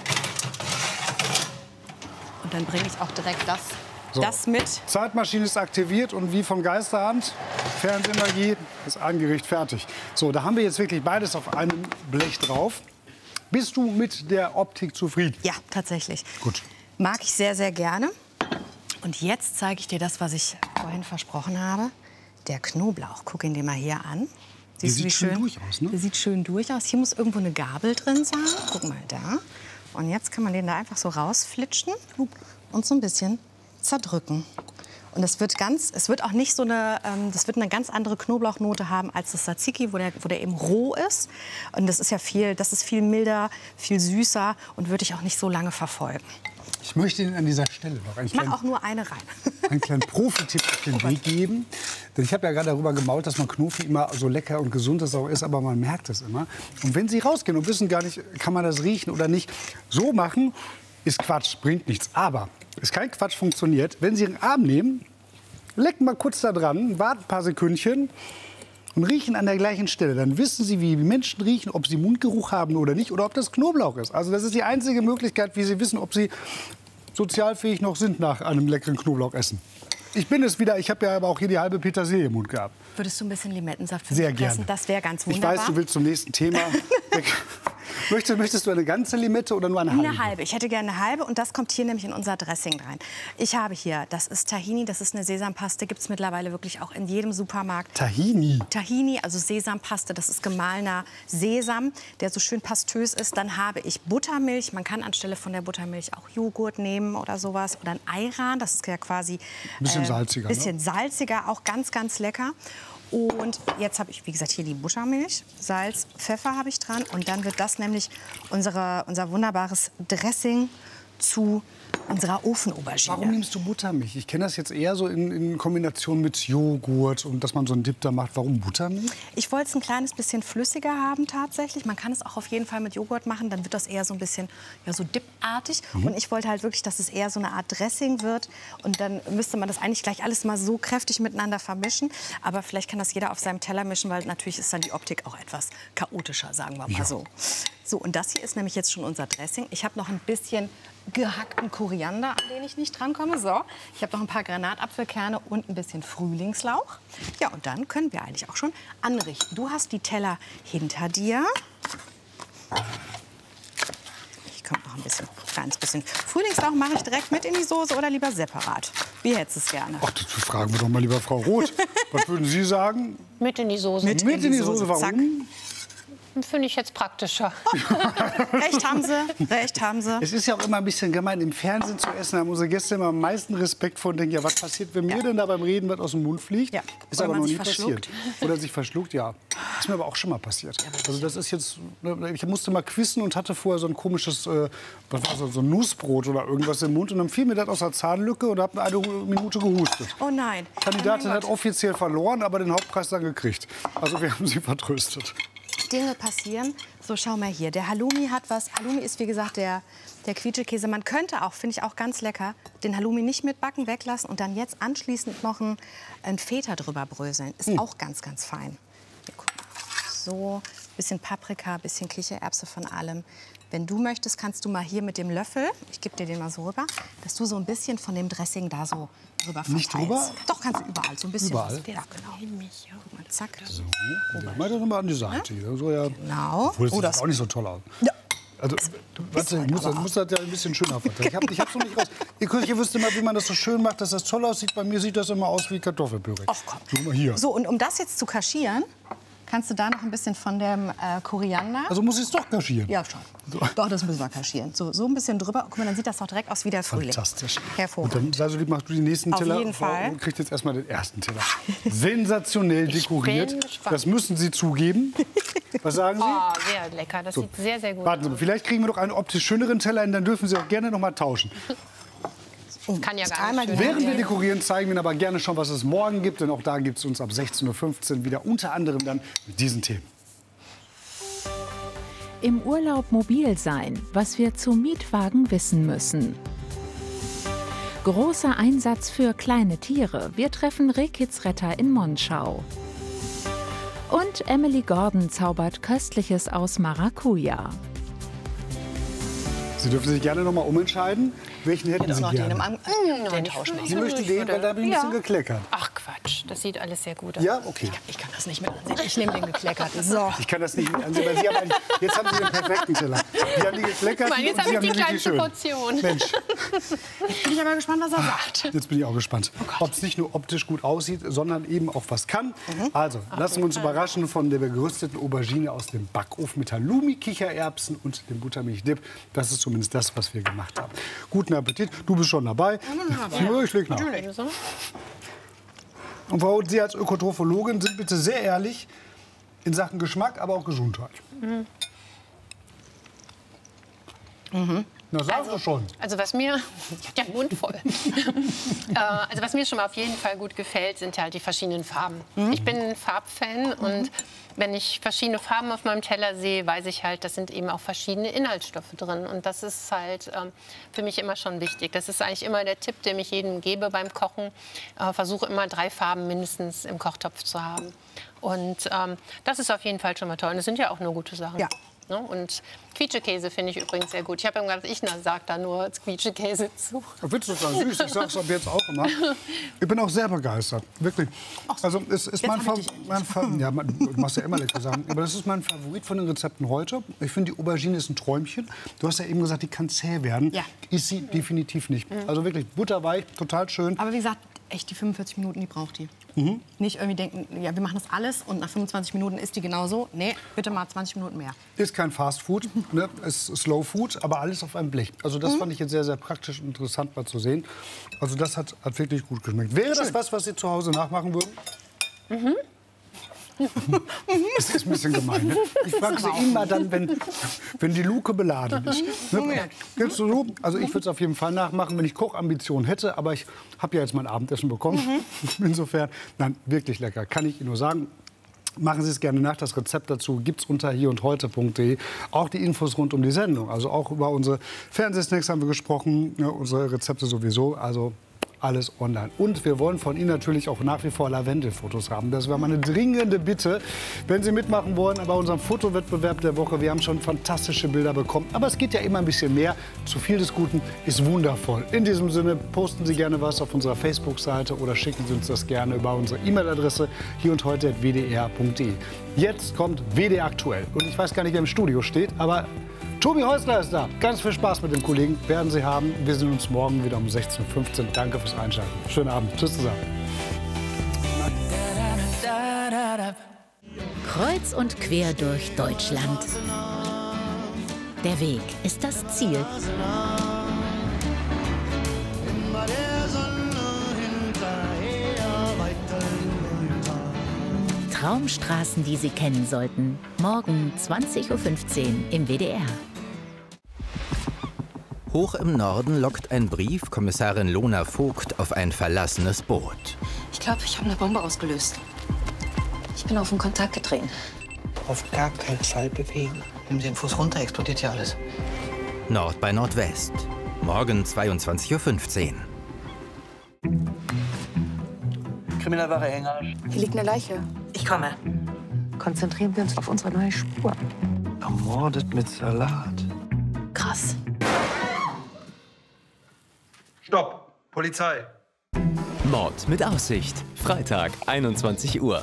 Und dann bringe ich auch direkt das, so. das mit. Zeitmaschine ist aktiviert und wie von Geisterhand, Fernsehermagie, ist angerichtet, fertig. So, da haben wir jetzt wirklich beides auf einem Blech drauf. Bist du mit der Optik zufrieden? Ja, tatsächlich. Gut. Mag ich sehr, sehr gerne. Und jetzt zeige ich dir das, was ich vorhin versprochen habe. Der Knoblauch. Guck ihn dir mal hier an. Siehst der du, sieht wie schön durch aus, ne? Der sieht schön durch aus. Hier muss irgendwo eine Gabel drin sein. Guck mal da. Und jetzt kann man den da einfach so rausflitschen und so ein bisschen zerdrücken. Und es wird ganz, es wird auch nicht so eine, ähm, das wird eine ganz andere Knoblauchnote haben als das Tzatziki, wo der, wo der eben roh ist. Und das ist ja viel, das ist viel milder, viel süßer und würde ich auch nicht so lange verfolgen. Ich möchte Ihnen an dieser Stelle noch einen ich mach kleinen, auch nur eine rein. einen kleinen Profi-Tipp auf den Weg geben. Denn ich habe ja gerade darüber gemault, dass man Knofi immer so lecker und gesund das auch ist, aber man merkt es immer. Und wenn Sie rausgehen und wissen gar nicht, kann man das riechen oder nicht, so machen, ist Quatsch, bringt nichts. Aber ist kein Quatsch, funktioniert. Wenn Sie Ihren Arm nehmen, lecken mal kurz da dran, warten ein paar Sekündchen und riechen an der gleichen Stelle. Dann wissen Sie, wie Menschen riechen, ob sie Mundgeruch haben oder nicht oder ob das Knoblauch ist. Also das ist die einzige Möglichkeit, wie Sie wissen, ob Sie sozialfähig noch sind nach einem leckeren Knoblauchessen. Ich bin es wieder, ich habe ja aber auch hier die halbe Petersilie im Mund gehabt. Würdest du ein bisschen Limettensaft für Sehr mich gerne. pressen? Das wäre ganz wunderbar. Ich weiß, du willst zum nächsten Thema. Möchtest, möchtest du eine ganze Limette oder nur eine halbe? Eine halbe. Ich hätte gerne eine halbe und das kommt hier nämlich in unser Dressing rein. Ich habe hier, das ist Tahini, das ist eine Sesampaste, gibt es mittlerweile wirklich auch in jedem Supermarkt. Tahini? Tahini, also Sesampaste, das ist gemahlener Sesam, der so schön pastös ist. Dann habe ich Buttermilch, man kann anstelle von der Buttermilch auch Joghurt nehmen oder sowas. Oder ein Ayran, das ist ja quasi... Ein bisschen äh, salziger, bisschen ne? salziger, auch ganz, ganz lecker. Und jetzt habe ich, wie gesagt, hier die Buttermilch, Salz, Pfeffer habe ich dran. Und dann wird das nämlich unsere, unser wunderbares Dressing zu unserer Ofenaubergine. Warum nimmst du Buttermilch? Ich kenne das jetzt eher so in, in Kombination mit Joghurt und dass man so einen Dip da macht. Warum Buttermilch? Ich wollte es ein kleines bisschen flüssiger haben tatsächlich. Man kann es auch auf jeden Fall mit Joghurt machen. Dann wird das eher so ein bisschen ja, so dipartig. Mhm. Und ich wollte halt wirklich, dass es eher so eine Art Dressing wird. Und dann müsste man das eigentlich gleich alles mal so kräftig miteinander vermischen. Aber vielleicht kann das jeder auf seinem Teller mischen, weil natürlich ist dann die Optik auch etwas chaotischer, sagen wir mal ja. so. So, und das hier ist nämlich jetzt schon unser Dressing. Ich habe noch ein bisschen gehackten Koriander, an den ich nicht drankomme. So, ich habe noch ein paar Granatapfelkerne und ein bisschen Frühlingslauch. Ja, und dann können wir eigentlich auch schon anrichten. Du hast die Teller hinter dir. Ich komme noch ein bisschen, ein kleines bisschen. Frühlingslauch mache ich direkt mit in die Soße oder lieber separat? Wie hättest du es gerne? Ach, das fragen wir doch mal lieber Frau Roth. Was würden Sie sagen? Mit in die Soße. Mit, mit in die Soße, Soße. Warum? Zack. Finde ich jetzt praktischer. Recht haben Sie, recht haben Sie. Es ist ja auch immer ein bisschen gemein, im Fernsehen zu essen. Da haben unsere Gäste immer am meisten Respekt vor und denken, ja, was passiert, wenn ja. mir denn da beim Reden was aus dem Mund fliegt? Ja. Ist aber noch nie passiert. Oder sich verschluckt, ja. Ist mir aber auch schon mal passiert. Also das ist jetzt, ich musste mal quissen und hatte vorher so ein komisches, äh, was war das, so ein Nussbrot oder irgendwas im Mund. Und dann fiel mir das aus der Zahnlücke und habe eine Minute gehustet. Oh nein. Die Kandidatin oh hat offiziell verloren, aber den Hauptpreis dann gekriegt. Also wir haben sie vertröstet. Dinge passieren. So, schau mal hier. Der Halloumi hat was. Halloumi ist, wie gesagt, der, der Quietschekäse. Man könnte auch, finde ich auch ganz lecker, den Halloumi nicht mitbacken, weglassen und dann jetzt anschließend noch ein, ein Feta drüber bröseln. Ist hm. auch ganz, ganz fein. Hier, guck mal. So, bisschen Paprika, bisschen Kichererbse von allem. Wenn du möchtest, kannst du mal hier mit dem Löffel, ich gebe dir den mal so rüber, dass du so ein bisschen von dem Dressing da so rüber verteilst. Nicht drüber? Doch, kannst du überall, so ein bisschen. Überall? Was. Ja, genau. Guck mal, zack. So, mal das mal an die Seite. Ja? So, ja. Genau. Obwohl, das oh, sieht das auch nicht so toll aus. Ja. Also, warte, ich muss, muss das ja ein bisschen schöner verteilen. Ich habe ich hab's noch nicht raus. Ihr Küche wüsste mal, wie man das so schön macht, dass das toll aussieht. Bei mir sieht das immer aus wie Kartoffelpüree. Ach komm. So, mal hier. So, und um das jetzt zu kaschieren, kannst du da noch ein bisschen von dem äh, Koriander... Also muss ich es doch kaschieren? Ja, schon. So. Doch, das müssen wir kaschieren. So, so ein bisschen drüber. Guck mal, dann sieht das doch direkt aus wie der Frühling. Fantastisch. Hervorragend. Und dann, also, machst du die nächsten Auf Teller. jeden Fall. Und kriegt jetzt erstmal den ersten Teller. Sensationell dekoriert. Das müssen Sie zugeben. Was sagen Sie? Oh, sehr lecker. Das So. sieht sehr, sehr gut Warten Sie mal, vielleicht kriegen wir doch einen optisch schöneren Teller hin, dann dürfen Sie auch gerne noch mal tauschen. aus. Kann ja gar nicht schön Während wir sein. dekorieren, zeigen wir Ihnen aber gerne schon, was es morgen gibt. Denn auch da gibt es uns ab sechzehn Uhr fünfzehn wieder, unter anderem dann mit diesen Themen. Im Urlaub mobil sein, was wir zu Mietwagen wissen müssen. Großer Einsatz für kleine Tiere. Wir treffen Rehkitzretter in Monschau. Und Emily Gordon zaubert Köstliches aus Maracuja. Sie dürfen sich gerne noch mal umentscheiden. Welchen hätten Sie gerne? Mmh, den tauschen Sie möchten den, weil da habe ich ein bisschen gekleckert. Ach Quatsch, das sieht alles sehr gut aus. Ja, okay. Ich kann das nicht mit ansehen. Ich nehme den gekleckerten. So. Ich kann das nicht mit ansehen, weil Sie haben einen, jetzt haben Sie den perfekten Teller. Sie haben die gekleckert Mann, jetzt und Sie habe ich haben die die richtig kleinste schön. Portion. Mensch. Jetzt bin ich aber gespannt, was er sagt. Jetzt bin ich auch gespannt, ob es nicht nur optisch gut aussieht, sondern eben auch was kann. Mhm. Also, lassen wir uns überraschen von der gerösteten Aubergine aus dem Backofen mit Halloumi, Kichererbsen und dem Buttermilchdip. Das ist zumindest das, was wir gemacht haben. Guten Appetit. Du bist schon dabei. Ja, ich leg nach. Und Frau Huth, Sie als Ökotrophologin sind bitte sehr ehrlich in Sachen Geschmack, aber auch Gesundheit. Mhm. Mhm. Na, sagst du schon. Also was mir, ich hab den Mund voll. äh, also was mir schon mal auf jeden Fall gut gefällt, sind halt die verschiedenen Farben. Mhm. Ich bin ein Farbfan und wenn ich verschiedene Farben auf meinem Teller sehe, weiß ich halt, das sind eben auch verschiedene Inhaltsstoffe drin. Und das ist halt ähm, für mich immer schon wichtig. Das ist eigentlich immer der Tipp, den ich jedem gebe beim Kochen. Äh, versuche immer drei Farben mindestens im Kochtopf zu haben. Und ähm, das ist auf jeden Fall schon mal toll. Und das sind ja auch nur gute Sachen. Ja. Ne? Und Quietschekäse finde ich übrigens sehr gut. Ich habe immer gedacht, ich sage da nur Quietschekäse zu. Witzig, süß. Ich sage es ab jetzt auch immer. Ich bin auch sehr begeistert, wirklich. Also es ist mein, Fa mein Fa ja, man, du machst ja immer lecker Sachen, aber das ist mein Favorit von den Rezepten heute. Ich finde, die Aubergine ist ein Träumchen. Du hast ja eben gesagt, die kann zäh werden. Ja. Ist sie definitiv nicht. Also wirklich butterweich, total schön. Aber wie gesagt, echt die fünfundvierzig Minuten, die braucht die. Mhm. Nicht irgendwie denken, ja, wir machen das alles und nach fünfundzwanzig Minuten ist die genauso. Nee, bitte mal zwanzig Minuten mehr. Ist kein Fast Food, ne? Ist Slow Food, aber alles auf einem Blech. Also das Mhm. fand ich jetzt sehr, sehr praktisch und interessant mal zu sehen. Also das hat, hat wirklich gut geschmeckt. Wäre das Schön. was, was Sie zu Hause nachmachen würden? Mhm. Das ist ein bisschen gemein. Ne? Ich frage Sie immer dann, wenn, wenn die Luke beladen ist. Ne? Gibst du so? Also ich würde es auf jeden Fall nachmachen, wenn ich Kochambitionen hätte. Aber ich habe ja jetzt mein Abendessen bekommen. Mhm. Insofern, nein, wirklich lecker. Kann ich Ihnen nur sagen. Machen Sie es gerne nach. Das Rezept dazu gibt es unter hier und heute punkt de. Auch die Infos rund um die Sendung. Also auch über unsere Fernsehsnacks haben wir gesprochen. Ja, unsere Rezepte sowieso. Also alles online. Und wir wollen von Ihnen natürlich auch nach wie vor Lavendelfotos haben. Das wäre meine dringende Bitte, wenn Sie mitmachen wollen bei unserem Fotowettbewerb der Woche. Wir haben schon fantastische Bilder bekommen. Aber es geht ja immer ein bisschen mehr. Zu viel des Guten ist wundervoll. In diesem Sinne, posten Sie gerne was auf unserer Facebook-Seite oder schicken Sie uns das gerne über unsere E-Mail-Adresse hier und heute at w d r punkt de. Jetzt kommt W D R aktuell. Und ich weiß gar nicht, wer im Studio steht, aber Tobi Häusler ist da. Ganz viel Spaß mit dem Kollegen werden Sie haben. Wir sehen uns morgen wieder um sechzehn Uhr fünfzehn. Danke fürs Einschalten. Schönen Abend. Tschüss zusammen. Kreuz und quer durch Deutschland. Der Weg ist das Ziel. Traumstraßen, die Sie kennen sollten. Morgen zwanzig Uhr fünfzehn im W D R. Hoch im Norden lockt ein Brief Kommissarin Lona Vogt auf ein verlassenes Boot. Ich glaube, ich habe eine Bombe ausgelöst. Ich bin auf den Kontakt getreten. Auf gar keinen Fall bewegen. Nehmen Sie den Fuß runter, explodiert ja alles. Nord bei Nordwest. Morgen zweiundzwanzig Uhr fünfzehn. Kriminalware Hänger. Hier liegt eine Leiche. Ich komme. Konzentrieren wir uns auf unsere neue Spur. Ermordet mit Salat. Krass. Stopp! Polizei! Mord mit Aussicht. Freitag, einundzwanzig Uhr.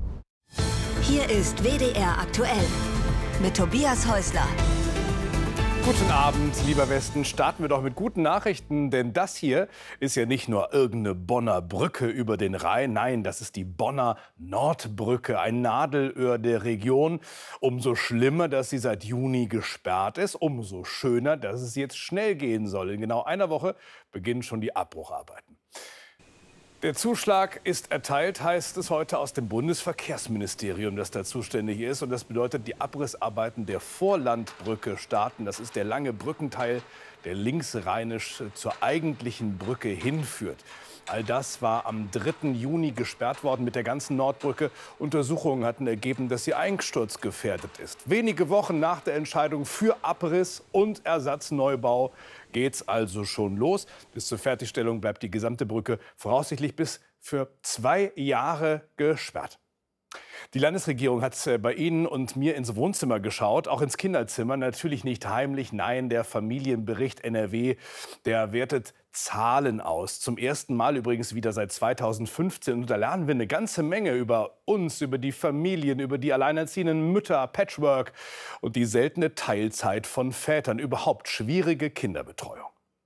Hier ist W D R aktuell mit Tobias Häusler. Guten Abend, lieber Westen. Starten wir doch mit guten Nachrichten, denn das hier ist ja nicht nur irgendeine Bonner Brücke über den Rhein. Nein, das ist die Bonner Nordbrücke, ein Nadelöhr der Region. Umso schlimmer, dass sie seit Juni gesperrt ist, umso schöner, dass es jetzt schnell gehen soll. In genau einer Woche beginnen schon die Abbrucharbeiten. Der Zuschlag ist erteilt, heißt es heute aus dem Bundesverkehrsministerium, das da zuständig ist. Und das bedeutet, die Abrissarbeiten der Vorlandbrücke starten. Das ist der lange Brückenteil, der linksrheinisch zur eigentlichen Brücke hinführt. All das war am dritten Juni gesperrt worden mit der ganzen Nordbrücke. Untersuchungen hatten ergeben, dass sie einsturzgefährdet ist. Wenige Wochen nach der Entscheidung für Abriss und Ersatzneubau geht's also schon los. Bis zur Fertigstellung bleibt die gesamte Brücke voraussichtlich bis für zwei Jahre gesperrt. Die Landesregierung hat bei Ihnen und mir ins Wohnzimmer geschaut, auch ins Kinderzimmer. Natürlich nicht heimlich, nein, der Familienbericht N R W, der wertet Zahlen aus. Zum ersten Mal übrigens wieder seit zweitausendfünfzehn. Und da lernen wir eine ganze Menge über uns, über die Familien, über die alleinerziehenden Mütter, Patchwork und die seltene Teilzeit von Vätern. Überhaupt schwierige Kinderbetreuung.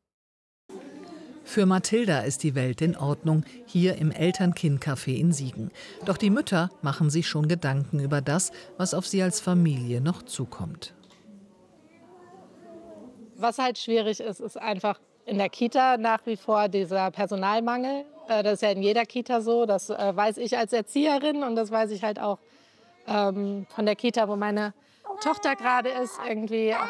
Für Mathilda ist die Welt in Ordnung, hier im Eltern-Kind-Café in Siegen. Doch die Mütter machen sich schon Gedanken über das, was auf sie als Familie noch zukommt. Was halt schwierig ist, ist einfach in der Kita nach wie vor dieser Personalmangel. Das ist ja in jeder Kita so, das weiß ich als Erzieherin und das weiß ich halt auch ähm, von der Kita, wo meine Tochter gerade ist, irgendwie. Ähm,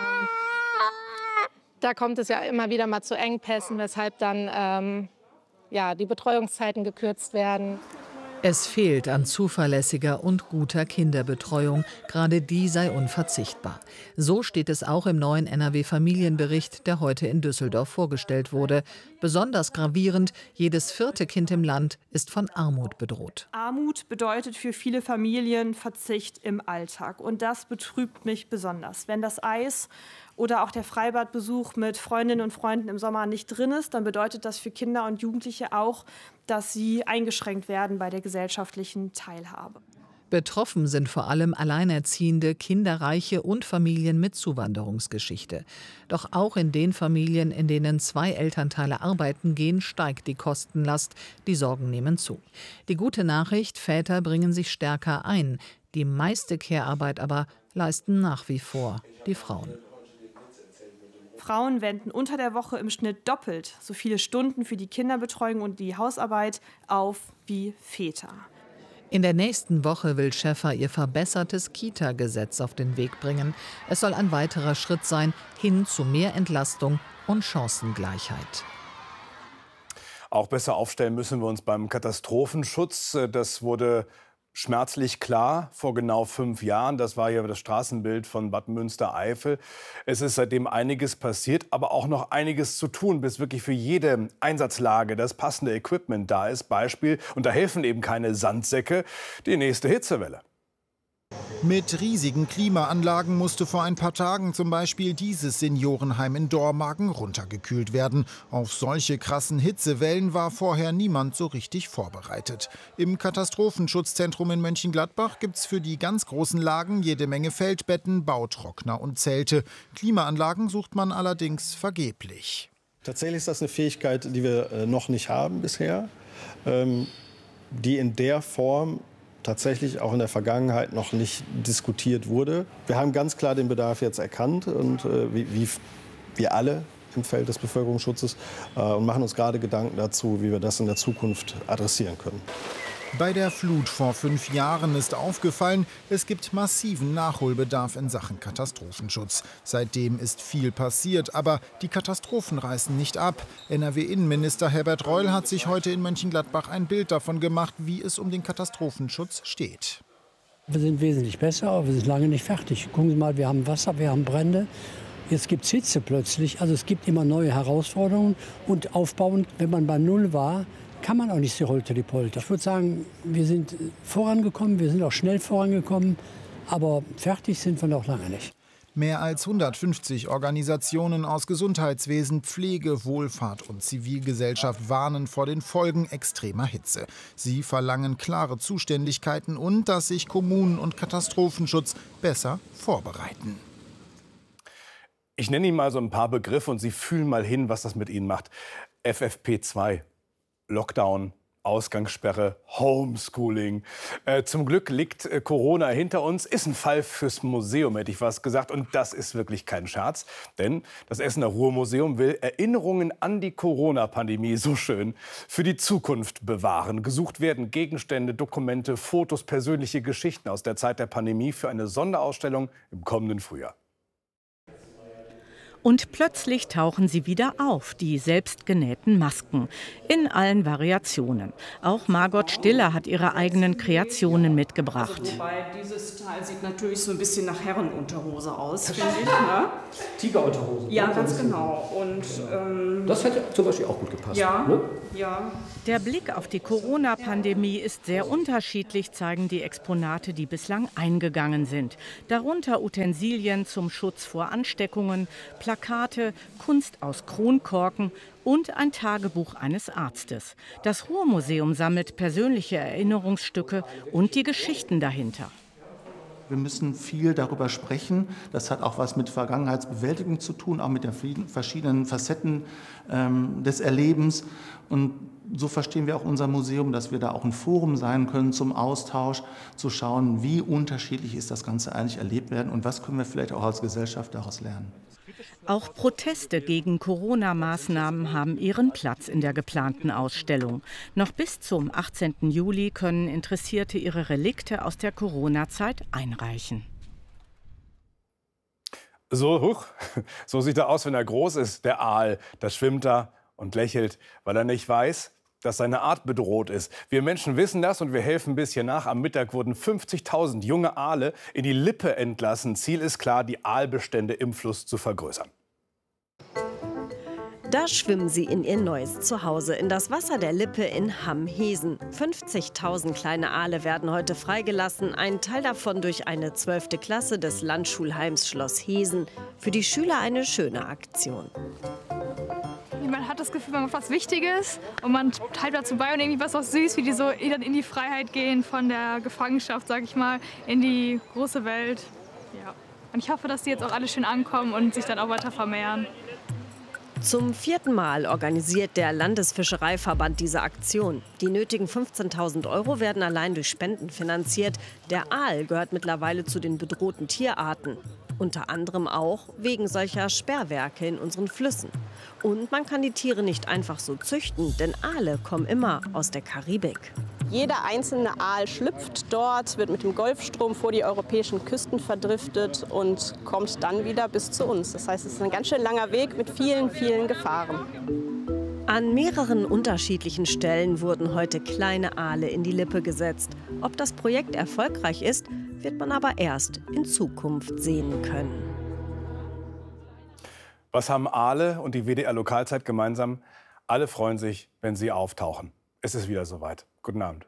Da kommt es ja immer wieder mal zu Engpässen, weshalb dann ähm, ja, die Betreuungszeiten gekürzt werden. Es fehlt an zuverlässiger und guter Kinderbetreuung. Gerade die sei unverzichtbar. So steht es auch im neuen N R W-Familienbericht, der heute in Düsseldorf vorgestellt wurde. Besonders gravierend, jedes vierte Kind im Land ist von Armut bedroht. Armut bedeutet für viele Familien Verzicht im Alltag. Und das betrübt mich besonders. Wenn das Eis oder auch der Freibadbesuch mit Freundinnen und Freunden im Sommer nicht drin ist, dann bedeutet das für Kinder und Jugendliche auch, dass sie eingeschränkt werden bei der gesellschaftlichen Teilhabe. Betroffen sind vor allem Alleinerziehende, Kinderreiche und Familien mit Zuwanderungsgeschichte. Doch auch in den Familien, in denen zwei Elternteile arbeiten gehen, steigt die Kostenlast. Die Sorgen nehmen zu. Die gute Nachricht, Väter bringen sich stärker ein. Die meiste Care-Arbeit aber leisten nach wie vor die Frauen. Frauen wenden unter der Woche im Schnitt doppelt so viele Stunden für die Kinderbetreuung und die Hausarbeit auf wie Väter. In der nächsten Woche will Schäffer ihr verbessertes Kita-Gesetz auf den Weg bringen. Es soll ein weiterer Schritt sein hin zu mehr Entlastung und Chancengleichheit. Auch besser aufstellen müssen wir uns beim Katastrophenschutz. Das wurde schmerzlich klar vor genau fünf Jahren. Das war ja das Straßenbild von Bad Münstereifel. Es ist seitdem einiges passiert, aber auch noch einiges zu tun, bis wirklich für jede Einsatzlage das passende Equipment da ist. Beispiel, und da helfen eben keine Sandsäcke, die nächste Hitzewelle. Mit riesigen Klimaanlagen musste vor ein paar Tagen zum Beispiel dieses Seniorenheim in Dormagen runtergekühlt werden. Auf solche krassen Hitzewellen war vorher niemand so richtig vorbereitet. Im Katastrophenschutzzentrum in Mönchengladbach gibt es für die ganz großen Lagen jede Menge Feldbetten, Bautrockner und Zelte. Klimaanlagen sucht man allerdings vergeblich. Tatsächlich ist das eine Fähigkeit, die wir noch nicht haben bisher, die in der Form tatsächlich auch in der Vergangenheit noch nicht diskutiert wurde. Wir haben ganz klar den Bedarf jetzt erkannt und äh, wie, wie wir alle im Feld des Bevölkerungsschutzes äh, und machen uns gerade Gedanken dazu, wie wir das in der Zukunft adressieren können. Bei der Flut vor fünf Jahren ist aufgefallen, es gibt massiven Nachholbedarf in Sachen Katastrophenschutz. Seitdem ist viel passiert, aber die Katastrophen reißen nicht ab. N R W-Innenminister Herbert Reul hat sich heute in Mönchengladbach ein Bild davon gemacht, wie es um den Katastrophenschutz steht. Wir sind wesentlich besser, aber wir sind lange nicht fertig. Gucken Sie mal, wir haben Wasser, wir haben Brände. Jetzt gibt es Hitze plötzlich. Also es gibt immer neue Herausforderungen. Und aufbauend, wenn man bei Null war, kann man auch nicht so holter die Polter. Ich würde sagen, wir sind vorangekommen, wir sind auch schnell vorangekommen, aber fertig sind wir noch lange nicht. Mehr als hundertfünfzig Organisationen aus Gesundheitswesen, Pflege, Wohlfahrt und Zivilgesellschaft warnen vor den Folgen extremer Hitze. Sie verlangen klare Zuständigkeiten und dass sich Kommunen und Katastrophenschutz besser vorbereiten. Ich nenne Ihnen mal so ein paar Begriffe und Sie fühlen mal hin, was das mit Ihnen macht. F F P zwei, Lockdown, Ausgangssperre, Homeschooling. Äh, zum Glück liegt äh, Corona hinter uns. Ist ein Fall fürs Museum, hätte ich was gesagt. Und das ist wirklich kein Scherz. Denn das Essener Ruhrmuseum will Erinnerungen an die Corona-Pandemie, so schön, für die Zukunft bewahren. Gesucht werden Gegenstände, Dokumente, Fotos, persönliche Geschichten aus der Zeit der Pandemie für eine Sonderausstellung im kommenden Frühjahr. Und plötzlich tauchen sie wieder auf, die selbstgenähten Masken, in allen Variationen. Auch Margot Stiller hat ihre eigenen Kreationen mitgebracht. Also, wobei dieses Teil sieht natürlich so ein bisschen nach Herrenunterhose aus, finde ich. Ne? Tigerunterhose. Ja, ganz genau. Und, ähm, das hätte zum Beispiel auch gut gepasst. Ja, ne? ja. Der Blick auf die Corona-Pandemie ist sehr unterschiedlich, zeigen die Exponate, die bislang eingegangen sind. Darunter Utensilien zum Schutz vor Ansteckungen, Plakate, Kunst aus Kronkorken und ein Tagebuch eines Arztes. Das Ruhrmuseum sammelt persönliche Erinnerungsstücke und die Geschichten dahinter. Wir müssen viel darüber sprechen. Das hat auch was mit Vergangenheitsbewältigung zu tun, auch mit den verschiedenen Facetten ähm, des Erlebens. Und so verstehen wir auch unser Museum, dass wir da auch ein Forum sein können zum Austausch, zu schauen, wie unterschiedlich ist das Ganze eigentlich erlebt werden und was können wir vielleicht auch als Gesellschaft daraus lernen. Auch Proteste gegen Corona-Maßnahmen haben ihren Platz in der geplanten Ausstellung. Noch bis zum achtzehnten Juli können Interessierte ihre Relikte aus der Corona-Zeit einreichen. So, huch, so sieht er aus, wenn er groß ist, der Aal. Da schwimmt er und lächelt, weil er nicht weiß, dass seine Art bedroht ist. Wir Menschen wissen das und wir helfen ein bisschen nach. Am Mittag wurden fünfzigtausend junge Aale in die Lippe entlassen. Ziel ist klar, die Aalbestände im Fluss zu vergrößern. Da schwimmen sie in ihr neues Zuhause, in das Wasser der Lippe in Hamm-Hesen. fünfzigtausend kleine Aale werden heute freigelassen, ein Teil davon durch eine zwölfte Klasse des Landschulheims Schloss Hesen. Für die Schüler eine schöne Aktion. Man hat das Gefühl, man macht was Wichtiges und man teilt dazu bei und irgendwie was auch süß, wie die so dann in die Freiheit gehen von der Gefangenschaft, sag ich mal, in die große Welt. Ja. Und ich hoffe, dass die jetzt auch alle schön ankommen und sich dann auch weiter vermehren. Zum vierten Mal organisiert der Landesfischereiverband diese Aktion. Die nötigen fünfzehntausend Euro werden allein durch Spenden finanziert. Der Aal gehört mittlerweile zu den bedrohten Tierarten. Unter anderem auch wegen solcher Sperrwerke in unseren Flüssen. Und man kann die Tiere nicht einfach so züchten, denn Aale kommen immer aus der Karibik. Jeder einzelne Aal schlüpft dort, wird mit dem Golfstrom vor die europäischen Küsten verdriftet und kommt dann wieder bis zu uns. Das heißt, es ist ein ganz schön langer Weg mit vielen, vielen Gefahren. An mehreren unterschiedlichen Stellen wurden heute kleine Aale in die Lippe gesetzt. Ob das Projekt erfolgreich ist, wird man aber erst in Zukunft sehen können. Was haben Aale und die W D R-Lokalzeit gemeinsam? Alle freuen sich, wenn sie auftauchen. Es ist wieder soweit. Guten Abend.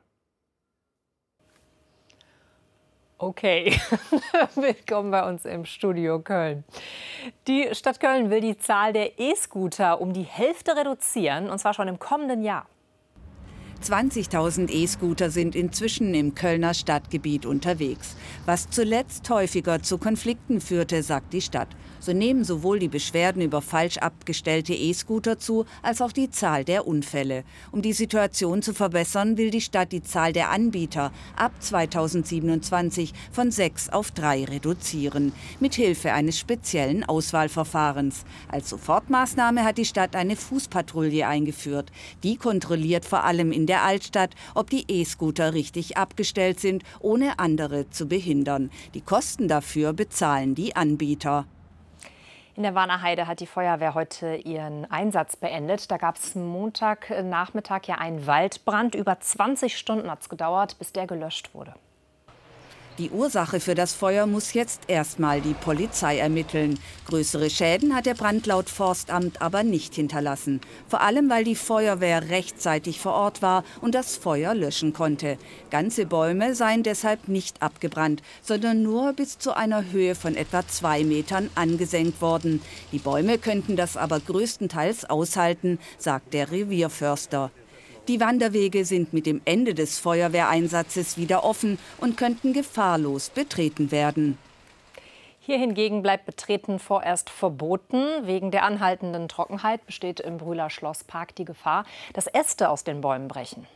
Okay, willkommen bei uns im Studio Köln. Die Stadt Köln will die Zahl der E-Scooter um die Hälfte reduzieren, und zwar schon im kommenden Jahr. zwanzigtausend E-Scooter sind inzwischen im Kölner Stadtgebiet unterwegs, was zuletzt häufiger zu Konflikten führte, sagt die Stadt. So nehmen sowohl die Beschwerden über falsch abgestellte E-Scooter zu, als auch die Zahl der Unfälle. Um die Situation zu verbessern, will die Stadt die Zahl der Anbieter ab zweitausendsiebenundzwanzig von sechs auf drei reduzieren, mithilfe eines speziellen Auswahlverfahrens. Als Sofortmaßnahme hat die Stadt eine Fußpatrouille eingeführt. Die kontrolliert vor allem in der Altstadt, ob die E-Scooter richtig abgestellt sind, ohne andere zu behindern. Die Kosten dafür bezahlen die Anbieter. In der Warner Heide hat die Feuerwehr heute ihren Einsatz beendet. Da gab es Montagnachmittag ja einen Waldbrand. Über zwanzig Stunden hat es gedauert, bis der gelöscht wurde. Die Ursache für das Feuer muss jetzt erstmal die Polizei ermitteln. Größere Schäden hat der Brand laut Forstamt aber nicht hinterlassen. Vor allem, weil die Feuerwehr rechtzeitig vor Ort war und das Feuer löschen konnte. Ganze Bäume seien deshalb nicht abgebrannt, sondern nur bis zu einer Höhe von etwa zwei Metern angesenkt worden. Die Bäume könnten das aber größtenteils aushalten, sagt der Revierförster. Die Wanderwege sind mit dem Ende des Feuerwehreinsatzes wieder offen und könnten gefahrlos betreten werden. Hier hingegen bleibt Betreten vorerst verboten. Wegen der anhaltenden Trockenheit besteht im Brühler Schlosspark die Gefahr, dass Äste aus den Bäumen brechen.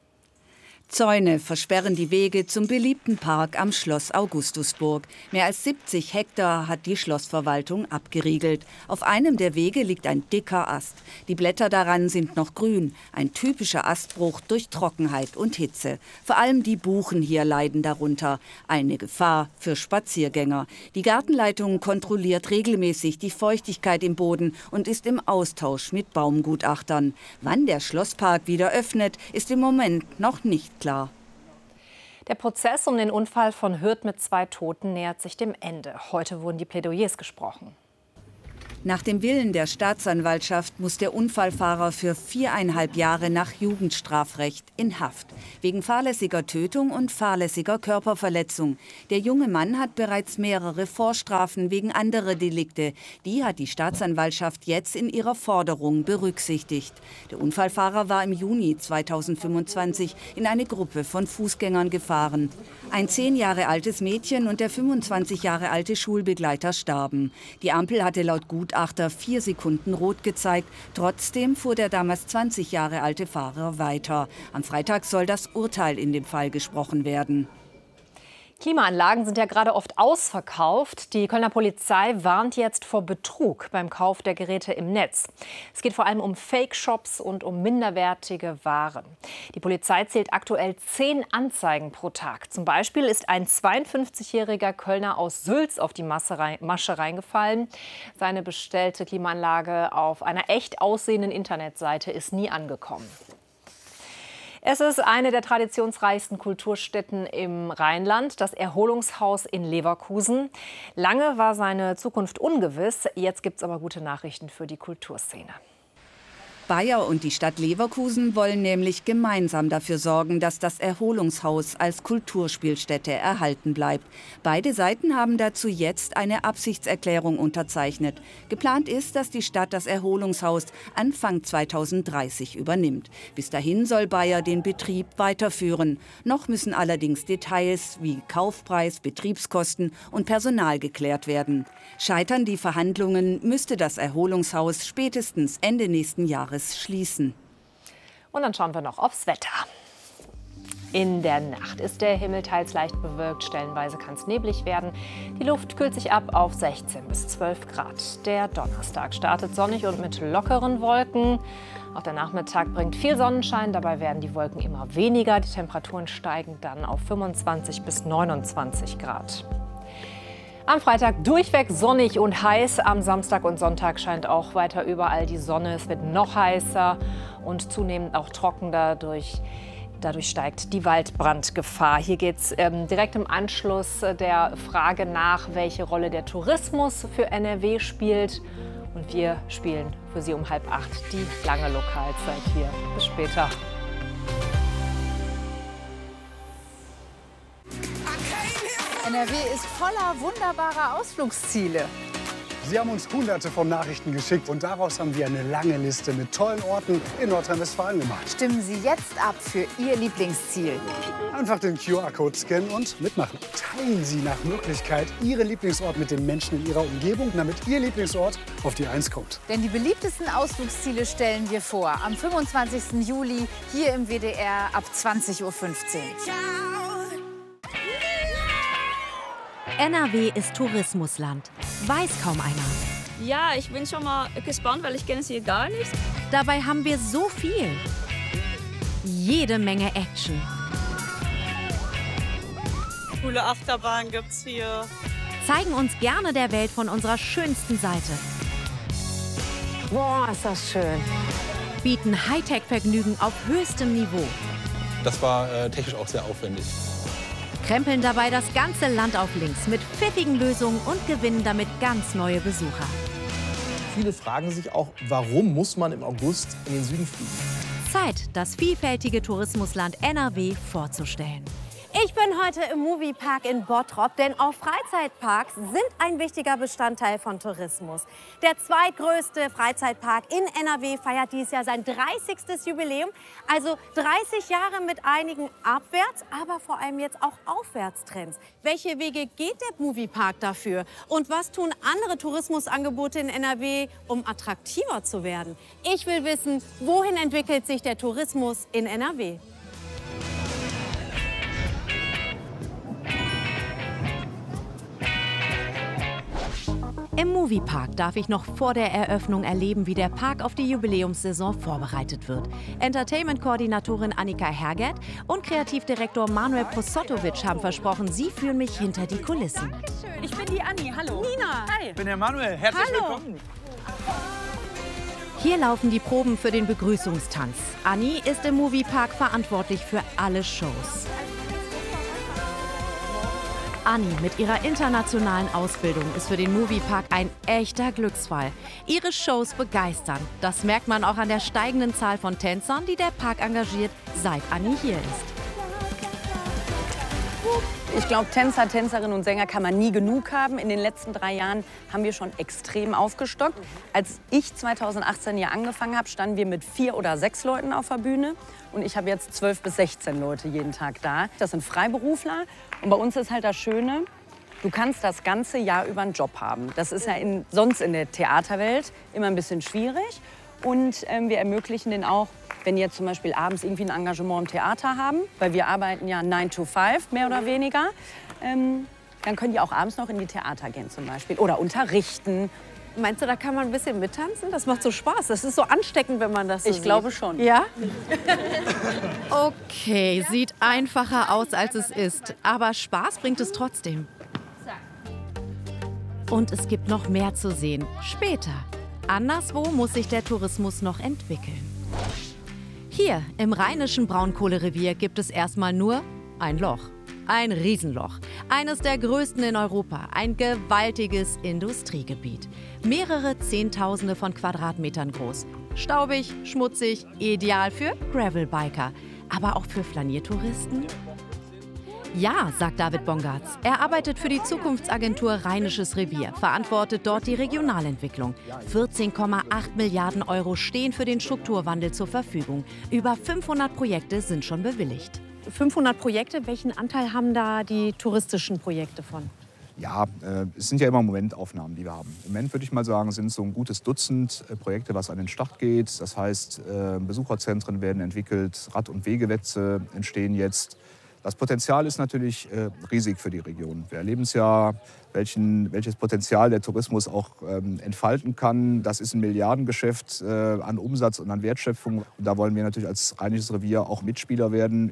Zäune versperren die Wege zum beliebten Park am Schloss Augustusburg. Mehr als siebzig Hektar hat die Schlossverwaltung abgeriegelt. Auf einem der Wege liegt ein dicker Ast. Die Blätter daran sind noch grün. Ein typischer Astbruch durch Trockenheit und Hitze. Vor allem die Buchen hier leiden darunter. Eine Gefahr für Spaziergänger. Die Gartenleitung kontrolliert regelmäßig die Feuchtigkeit im Boden und ist im Austausch mit Baumgutachtern. Wann der Schlosspark wieder öffnet, ist im Moment noch nicht klar. Der Prozess um den Unfall von Hürth mit zwei Toten nähert sich dem Ende. Heute wurden die Plädoyers gesprochen. Nach dem Willen der Staatsanwaltschaft muss der Unfallfahrer für viereinhalb Jahre nach Jugendstrafrecht in Haft. Wegen fahrlässiger Tötung und fahrlässiger Körperverletzung. Der junge Mann hat bereits mehrere Vorstrafen wegen anderer Delikte. Die hat die Staatsanwaltschaft jetzt in ihrer Forderung berücksichtigt. Der Unfallfahrer war im Juni zweitausendfünfundzwanzig in eine Gruppe von Fußgängern gefahren. Ein zehn Jahre altes Mädchen und der fünfundzwanzig Jahre alte Schulbegleiter starben. Die Ampel hatte laut Gutachter vier Sekunden rot gezeigt. Trotzdem fuhr der damals zwanzig Jahre alte Fahrer weiter. Am Freitag soll das Urteil in dem Fall gesprochen werden. Klimaanlagen sind ja gerade oft ausverkauft. Die Kölner Polizei warnt jetzt vor Betrug beim Kauf der Geräte im Netz. Es geht vor allem um Fake-Shops und um minderwertige Waren. Die Polizei zählt aktuell zehn Anzeigen pro Tag. Zum Beispiel ist ein zweiundfünfzigjähriger Kölner aus Sülz auf die Masche reingefallen. Seine bestellte Klimaanlage auf einer echt aussehenden Internetseite ist nie angekommen. Es ist eine der traditionsreichsten Kulturstätten im Rheinland, das Erholungshaus in Leverkusen. Lange war seine Zukunft ungewiss, jetzt gibt es aber gute Nachrichten für die Kulturszene. Bayer und die Stadt Leverkusen wollen nämlich gemeinsam dafür sorgen, dass das Erholungshaus als Kulturspielstätte erhalten bleibt. Beide Seiten haben dazu jetzt eine Absichtserklärung unterzeichnet. Geplant ist, dass die Stadt das Erholungshaus Anfang zweitausenddreißig übernimmt. Bis dahin soll Bayer den Betrieb weiterführen. Noch müssen allerdings Details wie Kaufpreis, Betriebskosten und Personal geklärt werden. Scheitern die Verhandlungen, müsste das Erholungshaus spätestens Ende nächsten Jahres schließen. Und dann schauen wir noch aufs Wetter. In der Nacht ist der Himmel teils leicht bewölkt, stellenweise kann es neblig werden. Die Luft kühlt sich ab auf sechzehn bis zwölf Grad. Der Donnerstag startet sonnig und mit lockeren Wolken. Auch der Nachmittag bringt viel Sonnenschein, dabei werden die Wolken immer weniger. Die Temperaturen steigen dann auf fünfundzwanzig bis neunundzwanzig Grad. Am Freitag durchweg sonnig und heiß. Am Samstag und Sonntag scheint auch weiter überall die Sonne. Es wird noch heißer und zunehmend auch trocken. Dadurch, dadurch steigt die Waldbrandgefahr. Hier geht es ähm, direkt im Anschluss der Frage nach, welche Rolle der Tourismus für N R W spielt. Und wir spielen für Sie um halb acht die lange Lokalzeit hier. Bis später. N R W ist voller wunderbarer Ausflugsziele. Sie haben uns hunderte von Nachrichten geschickt und daraus haben wir eine lange Liste mit tollen Orten in Nordrhein-Westfalen gemacht. Stimmen Sie jetzt ab für Ihr Lieblingsziel. Einfach den Q R-Code scannen und mitmachen. Teilen Sie nach Möglichkeit Ihren Lieblingsort mit den Menschen in Ihrer Umgebung, damit Ihr Lieblingsort auf die Eins kommt. Denn die beliebtesten Ausflugsziele stellen wir vor. Am fünfundzwanzigsten Juli hier im W D R ab zwanzig Uhr fünfzehn. N R W ist Tourismusland. Weiß kaum einer. Ja, ich bin schon mal gespannt, weil ich kenne es hier gar nicht. Dabei haben wir so viel. Jede Menge Action. Coole Achterbahn gibt's hier. Zeigen uns gerne der Welt von unserer schönsten Seite. Boah, ist das schön. Bieten Hightech-Vergnügen auf höchstem Niveau. Das war äh, technisch auch sehr aufwendig. Krempeln dabei das ganze Land auf links mit pfiffigen Lösungen und gewinnen damit ganz neue Besucher. Viele fragen sich auch, warum muss man im August in den Süden fliegen? Zeit, das vielfältige Tourismusland N R W vorzustellen. Ich bin heute im Moviepark in Bottrop, denn auch Freizeitparks sind ein wichtiger Bestandteil von Tourismus. Der zweitgrößte Freizeitpark in N R W feiert dieses Jahr sein dreißigstes Jubiläum. Also dreißig Jahre mit einigen Abwärts-, aber vor allem jetzt auch Aufwärtstrends. Welche Wege geht der Moviepark dafür? Und was tun andere Tourismusangebote in N R W, um attraktiver zu werden? Ich will wissen, wohin entwickelt sich der Tourismus in N R W? Im Moviepark darf ich noch vor der Eröffnung erleben, wie der Park auf die Jubiläumssaison vorbereitet wird. Entertainment-Koordinatorin Annika Hergert und Kreativdirektor Manuel Prosotowitsch haben versprochen, sie führen mich hinter die Kulissen. Ich bin die Anni, hallo. Nina. Hi. Ich bin der Manuel, herzlich Hallo. willkommen. Hier laufen die Proben für den Begrüßungstanz. Anni ist im Moviepark verantwortlich für alle Shows. Anni mit ihrer internationalen Ausbildung ist für den Moviepark ein echter Glücksfall. Ihre Shows begeistern. Das merkt man auch an der steigenden Zahl von Tänzern, die der Park engagiert, seit Anni hier ist. Ich glaube, Tänzer, Tänzerinnen und Sänger kann man nie genug haben. In den letzten drei Jahren haben wir schon extrem aufgestockt. Als ich zweitausendachtzehn hier angefangen habe, standen wir mit vier oder sechs Leuten auf der Bühne. Und ich habe jetzt zwölf bis sechzehn Leute jeden Tag da. Das sind Freiberufler. Und bei uns ist halt das Schöne, du kannst das ganze Jahr über einen Job haben. Das ist ja in, sonst in der Theaterwelt immer ein bisschen schwierig. Und ähm, wir ermöglichen den auch, wenn die jetzt zum Beispiel abends irgendwie ein Engagement im Theater haben, weil wir arbeiten ja nine to five, mehr oder weniger, ähm, dann können die auch abends noch in die Theater gehen zum Beispiel oder unterrichten. Meinst du, da kann man ein bisschen mittanzen? Das macht so Spaß. Das ist so ansteckend, wenn man das so Ich sieht. glaube schon. Ja? Okay, sieht einfacher aus, als es ist. Aber Spaß bringt es trotzdem. Und es gibt noch mehr zu sehen. Später. Anderswo muss sich der Tourismus noch entwickeln. Hier im rheinischen Braunkohlerevier gibt es erstmal nur ein Loch. Ein Riesenloch. Eines der größten in Europa. Ein gewaltiges Industriegebiet. Mehrere Zehntausende von Quadratmetern groß. Staubig, schmutzig, ideal für Gravelbiker. Aber auch für Flaniertouristen? Ja, sagt David Bongartz. Er arbeitet für die Zukunftsagentur Rheinisches Revier, verantwortet dort die Regionalentwicklung. vierzehn Komma acht Milliarden Euro stehen für den Strukturwandel zur Verfügung. Über fünfhundert Projekte sind schon bewilligt. fünfhundert Projekte, welchen Anteil haben da die touristischen Projekte von? Ja, äh, es sind ja immer Momentaufnahmen, die wir haben. Im Moment würde ich mal sagen, sind so ein gutes Dutzend äh, Projekte, was an den Start geht. Das heißt, äh, Besucherzentren werden entwickelt, Rad- und Wegenetze entstehen jetzt. Das Potenzial ist natürlich äh, riesig für die Region. Wir erleben es ja, welchen, welches Potenzial der Tourismus auch ähm, entfalten kann. Das ist ein Milliardengeschäft äh, an Umsatz und an Wertschöpfung. Und da wollen wir natürlich als Rheinisches Revier auch Mitspieler werden.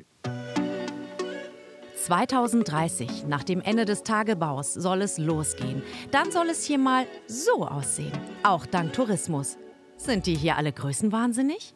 zweitausenddreißig, nach dem Ende des Tagebaus, soll es losgehen. Dann soll es hier mal so aussehen. Auch dank Tourismus. Sind die hier alle größenwahnsinnig?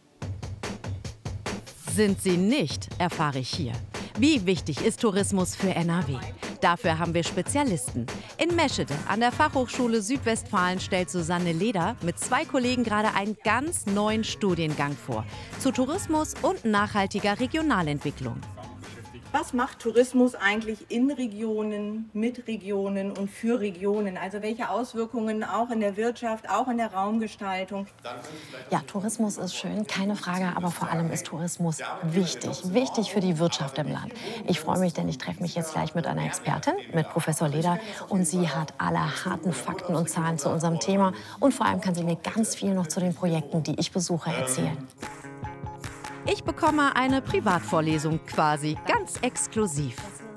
Sind sie nicht, erfahre ich hier. Wie wichtig ist Tourismus für N R W? Dafür haben wir Spezialisten. In Meschede an der Fachhochschule Südwestfalen stellt Susanne Leder mit zwei Kollegen gerade einen ganz neuen Studiengang vor. Zu Tourismus und nachhaltiger Regionalentwicklung. Was macht Tourismus eigentlich in Regionen, mit Regionen und für Regionen? Also welche Auswirkungen auch in der Wirtschaft, auch in der Raumgestaltung? Ja, Tourismus ist schön, keine Frage, aber vor allem ist Tourismus wichtig, wichtig für die Wirtschaft im Land. Ich freue mich, denn ich treffe mich jetzt gleich mit einer Expertin, mit Professor Leder, und sie hat alle harten Fakten und Zahlen zu unserem Thema und vor allem kann sie mir ganz viel noch zu den Projekten, die ich besuche, erzählen. Ich bekomme eine Privatvorlesung quasi, ganz exklusiv.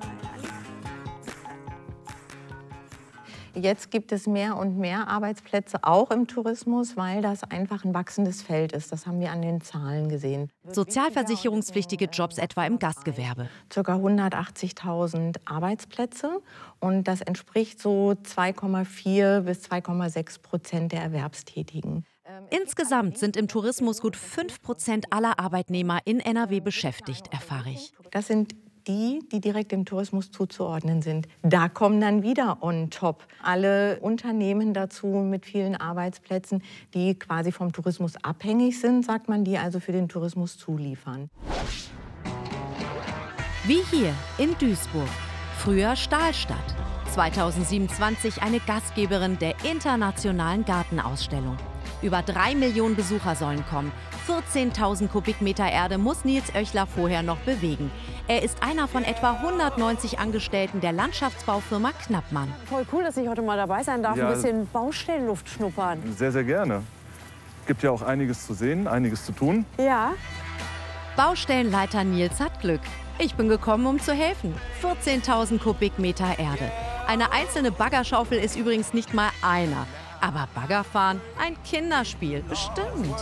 Jetzt gibt es mehr und mehr Arbeitsplätze, auch im Tourismus, weil das einfach ein wachsendes Feld ist. Das haben wir an den Zahlen gesehen. Sozialversicherungspflichtige Jobs etwa im Gastgewerbe. Circa hundertachtzigtausend Arbeitsplätze. Und das entspricht so zwei Komma vier bis zwei Komma sechs Prozent der Erwerbstätigen. Insgesamt sind im Tourismus gut fünf Prozent aller Arbeitnehmer in N R W beschäftigt, erfahre ich. Das sind die, die direkt dem Tourismus zuzuordnen sind. Da kommen dann wieder on top alle Unternehmen dazu mit vielen Arbeitsplätzen, die quasi vom Tourismus abhängig sind, sagt man, die also für den Tourismus zuliefern. Wie hier in Duisburg, früher Stahlstadt. zweitausendsiebenundzwanzig eine Gastgeberin der internationalen Gartenausstellung. Über drei Millionen Besucher sollen kommen. vierzehntausend Kubikmeter Erde muss Nils Oechler vorher noch bewegen. Er ist einer von etwa hundertneunzig Angestellten der Landschaftsbaufirma Knappmann. Voll cool, dass ich heute mal dabei sein darf, Ja. ein bisschen Baustellenluft schnuppern. Sehr, sehr gerne. Gibt ja auch einiges zu sehen, einiges zu tun. Ja. Baustellenleiter Nils hat Glück. Ich bin gekommen, um zu helfen. vierzehntausend Kubikmeter Erde. Eine einzelne Baggerschaufel ist übrigens nicht mal einer. Aber Baggerfahren, ein Kinderspiel, bestimmt.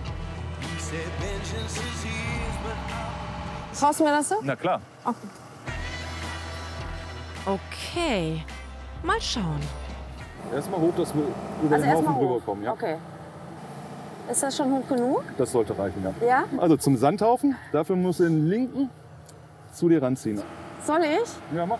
Traust du mir das so? Na klar. Okay. Okay, mal schauen. Erstmal hoch, dass wir über Also den erst mal Haufen drüber hoch. kommen. Ja? Okay. Ist das schon hoch genug? Das sollte reichen, ja. Ja? Also zum Sandhaufen, dafür musst du den linken zu dir ranziehen. Soll ich? Ja, mach.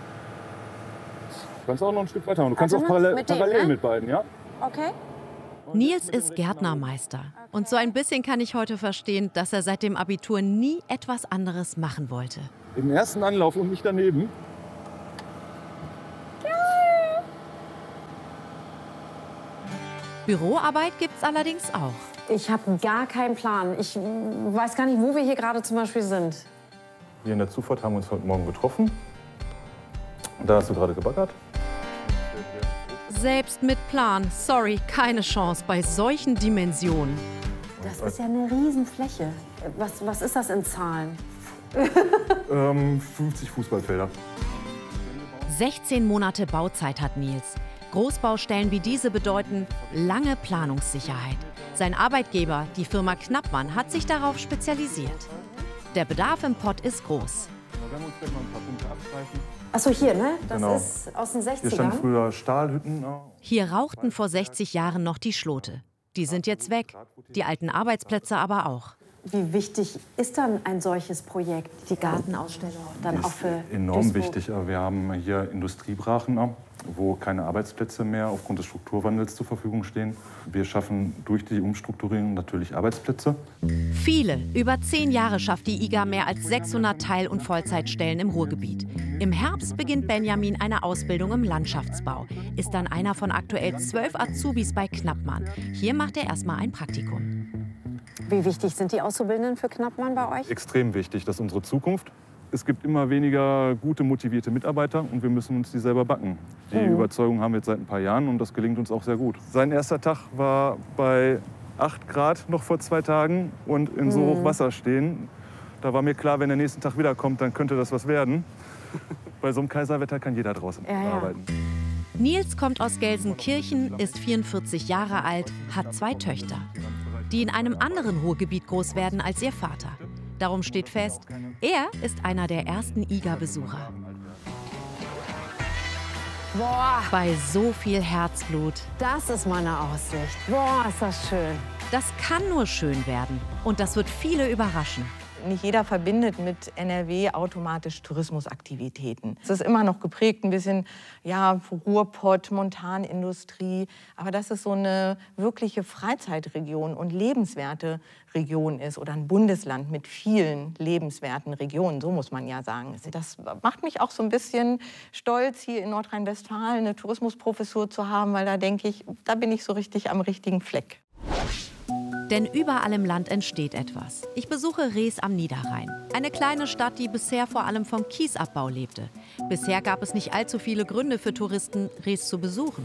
Du kannst auch noch ein Stück weiter machen. Du kannst Warte auch mal, parallel, mit dem, parallel ne? mit beiden, ja? Okay. Nils ist Gärtnermeister. Und so ein bisschen kann ich heute verstehen, dass er seit dem Abitur nie etwas anderes machen wollte. Im ersten Anlauf und nicht daneben. Büroarbeit gibt's allerdings auch. Ich habe gar keinen Plan. Ich weiß gar nicht, wo wir hier gerade zum Beispiel sind. Wir in der Zufahrt haben uns heute Morgen getroffen. Da hast du gerade gebaggert. Selbst mit Plan, sorry, keine Chance bei solchen Dimensionen. Das ist ja eine Riesenfläche. Was, was ist das in Zahlen? Ähm, fünfzig Fußballfelder. sechzehn Monate Bauzeit hat Nils. Großbaustellen wie diese bedeuten lange Planungssicherheit. Sein Arbeitgeber, die Firma Knappmann, hat sich darauf spezialisiert. Der Bedarf im Pott ist groß. Wir uns gleich mal ein paar Punkte abstreifen. Achso, hier, ne? Das Genau. ist aus den Hier sechzigern. standen früher Stahlhütten. Hier rauchten vor sechzig Jahren noch die Schlote. Die sind jetzt weg, die alten Arbeitsplätze aber auch. Wie wichtig ist dann ein solches Projekt, die Gartenausstellung, dann auch für Enorm Duisburg? wichtig. Wir haben hier Industriebrachen, wo keine Arbeitsplätze mehr aufgrund des Strukturwandels zur Verfügung stehen. Wir schaffen durch die Umstrukturierung natürlich Arbeitsplätze. Viele, über zehn Jahre schafft die I G A mehr als sechshundert Teil- und Vollzeitstellen im Ruhrgebiet. Im Herbst beginnt Benjamin eine Ausbildung im Landschaftsbau, ist dann einer von aktuell zwölf Azubis bei Knappmann. Hier macht er erstmal ein Praktikum. Wie wichtig sind die Auszubildenden für Knappmann bei euch? Extrem wichtig, das ist unsere Zukunft. Es gibt immer weniger gute, motivierte Mitarbeiter und wir müssen uns die selber backen. Die Mhm. Überzeugung haben wir jetzt seit ein paar Jahren und das gelingt uns auch sehr gut. Sein erster Tag war bei acht Grad noch vor zwei Tagen und in so Mhm. hoch Wasser stehen. Da war mir klar, wenn der nächsten Tag wiederkommt, dann könnte das was werden. Bei so einem Kaiserwetter kann jeder draußen Ja, ja. arbeiten. Nils kommt aus Gelsenkirchen, ist vierundvierzig Jahre alt, hat zwei Töchter, die in einem anderen Ruhrgebiet groß werden als ihr Vater. Darum steht fest, er ist einer der ersten I G A-Besucher. Boah, Bei so viel Herzblut. das ist meine Aussicht. Boah, ist das schön. Das kann nur schön werden. Und das wird viele überraschen. Nicht jeder verbindet mit N R W automatisch Tourismusaktivitäten. Es ist immer noch geprägt ein bisschen, ja, Ruhrpott, Montanindustrie. Aber dass es so eine wirkliche Freizeitregion und lebenswerte Region ist oder ein Bundesland mit vielen lebenswerten Regionen, so muss man ja sagen. Das macht mich auch so ein bisschen stolz, hier in Nordrhein-Westfalen eine Tourismusprofessur zu haben, weil da denke ich, da bin ich so richtig am richtigen Fleck. Denn überall im Land entsteht etwas. Ich besuche Rees am Niederrhein. Eine kleine Stadt, die bisher vor allem vom Kiesabbau lebte. Bisher gab es nicht allzu viele Gründe für Touristen, Rees zu besuchen.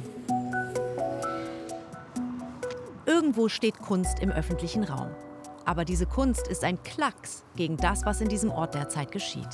Irgendwo steht Kunst im öffentlichen Raum. Aber diese Kunst ist ein Klacks gegen das, was in diesem Ort derzeit geschieht.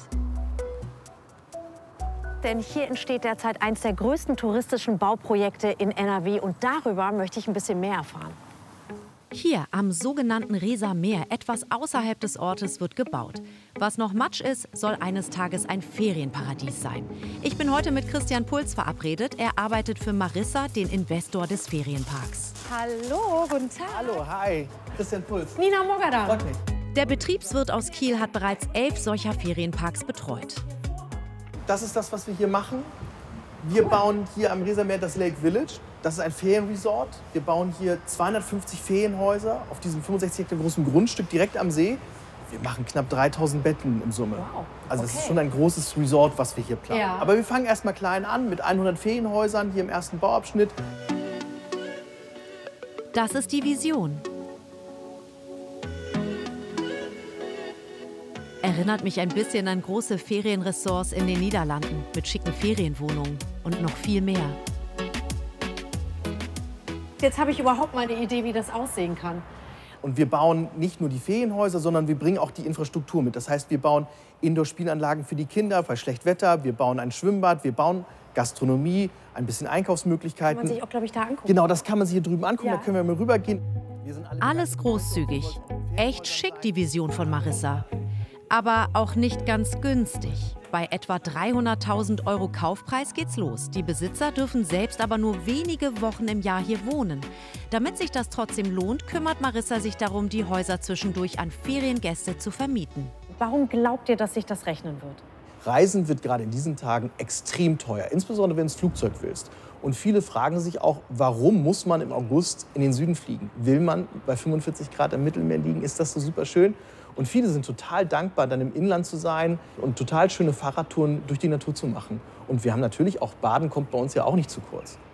Denn hier entsteht derzeit eines der größten touristischen Bauprojekte in N R W. Und darüber möchte ich ein bisschen mehr erfahren. Hier am sogenannten Reeser Meer, etwas außerhalb des Ortes, wird gebaut. Was noch Matsch ist, soll eines Tages ein Ferienparadies sein. Ich bin heute mit Christian Puls verabredet. Er arbeitet für Marissa, den Investor des Ferienparks. Hallo, guten Tag. Hallo, hi. Christian Puls. Nina Mogadam. Freut mich. Der Betriebswirt aus Kiel hat bereits elf solcher Ferienparks betreut. Das ist das, was wir hier machen. Wir bauen hier am Reeser Meer das Lake Village. Das ist ein Ferienresort. Wir bauen hier zweihundertfünfzig Ferienhäuser auf diesem fünfundsechzig Hektar großen Grundstück direkt am See. Wir machen knapp dreitausend Betten im Summe. Wow. Also es Okay. ist schon ein großes Resort, was wir hier planen. Ja. Aber wir fangen erst mal klein an mit hundert Ferienhäusern hier im ersten Bauabschnitt. Das ist die Vision. Erinnert mich ein bisschen an große Ferienressorts in den Niederlanden mit schicken Ferienwohnungen und noch viel mehr. Jetzt habe ich überhaupt mal eine Idee, wie das aussehen kann. Und wir bauen nicht nur die Ferienhäuser, sondern wir bringen auch die Infrastruktur mit. Das heißt, wir bauen Indoor-Spielanlagen für die Kinder bei schlechtem Wetter, wir bauen ein Schwimmbad, wir bauen Gastronomie, ein bisschen Einkaufsmöglichkeiten. Kann man sich auch, glaube ich, da angucken. Genau, das kann man sich hier drüben angucken, Ja. da können wir mal rübergehen. Wir sind alle Alles großzügig. Echt schick die Vision von Marissa. Aber auch nicht ganz günstig. Bei etwa dreihunderttausend Euro Kaufpreis geht's los. Die Besitzer dürfen selbst aber nur wenige Wochen im Jahr hier wohnen. Damit sich das trotzdem lohnt, kümmert Marissa sich darum, die Häuser zwischendurch an Feriengäste zu vermieten. Warum glaubt ihr, dass sich das rechnen wird? Reisen wird gerade in diesen Tagen extrem teuer, insbesondere wenn du ins Flugzeug willst. Und viele fragen sich auch, warum muss man im August in den Süden fliegen? Will man bei fünfundvierzig Grad im Mittelmeer liegen? Ist das so super schön? Und viele sind total dankbar, dann im Inland zu sein und total schöne Fahrradtouren durch die Natur zu machen. Und wir haben natürlich auch, Baden kommt bei uns ja auch nicht zu kurz.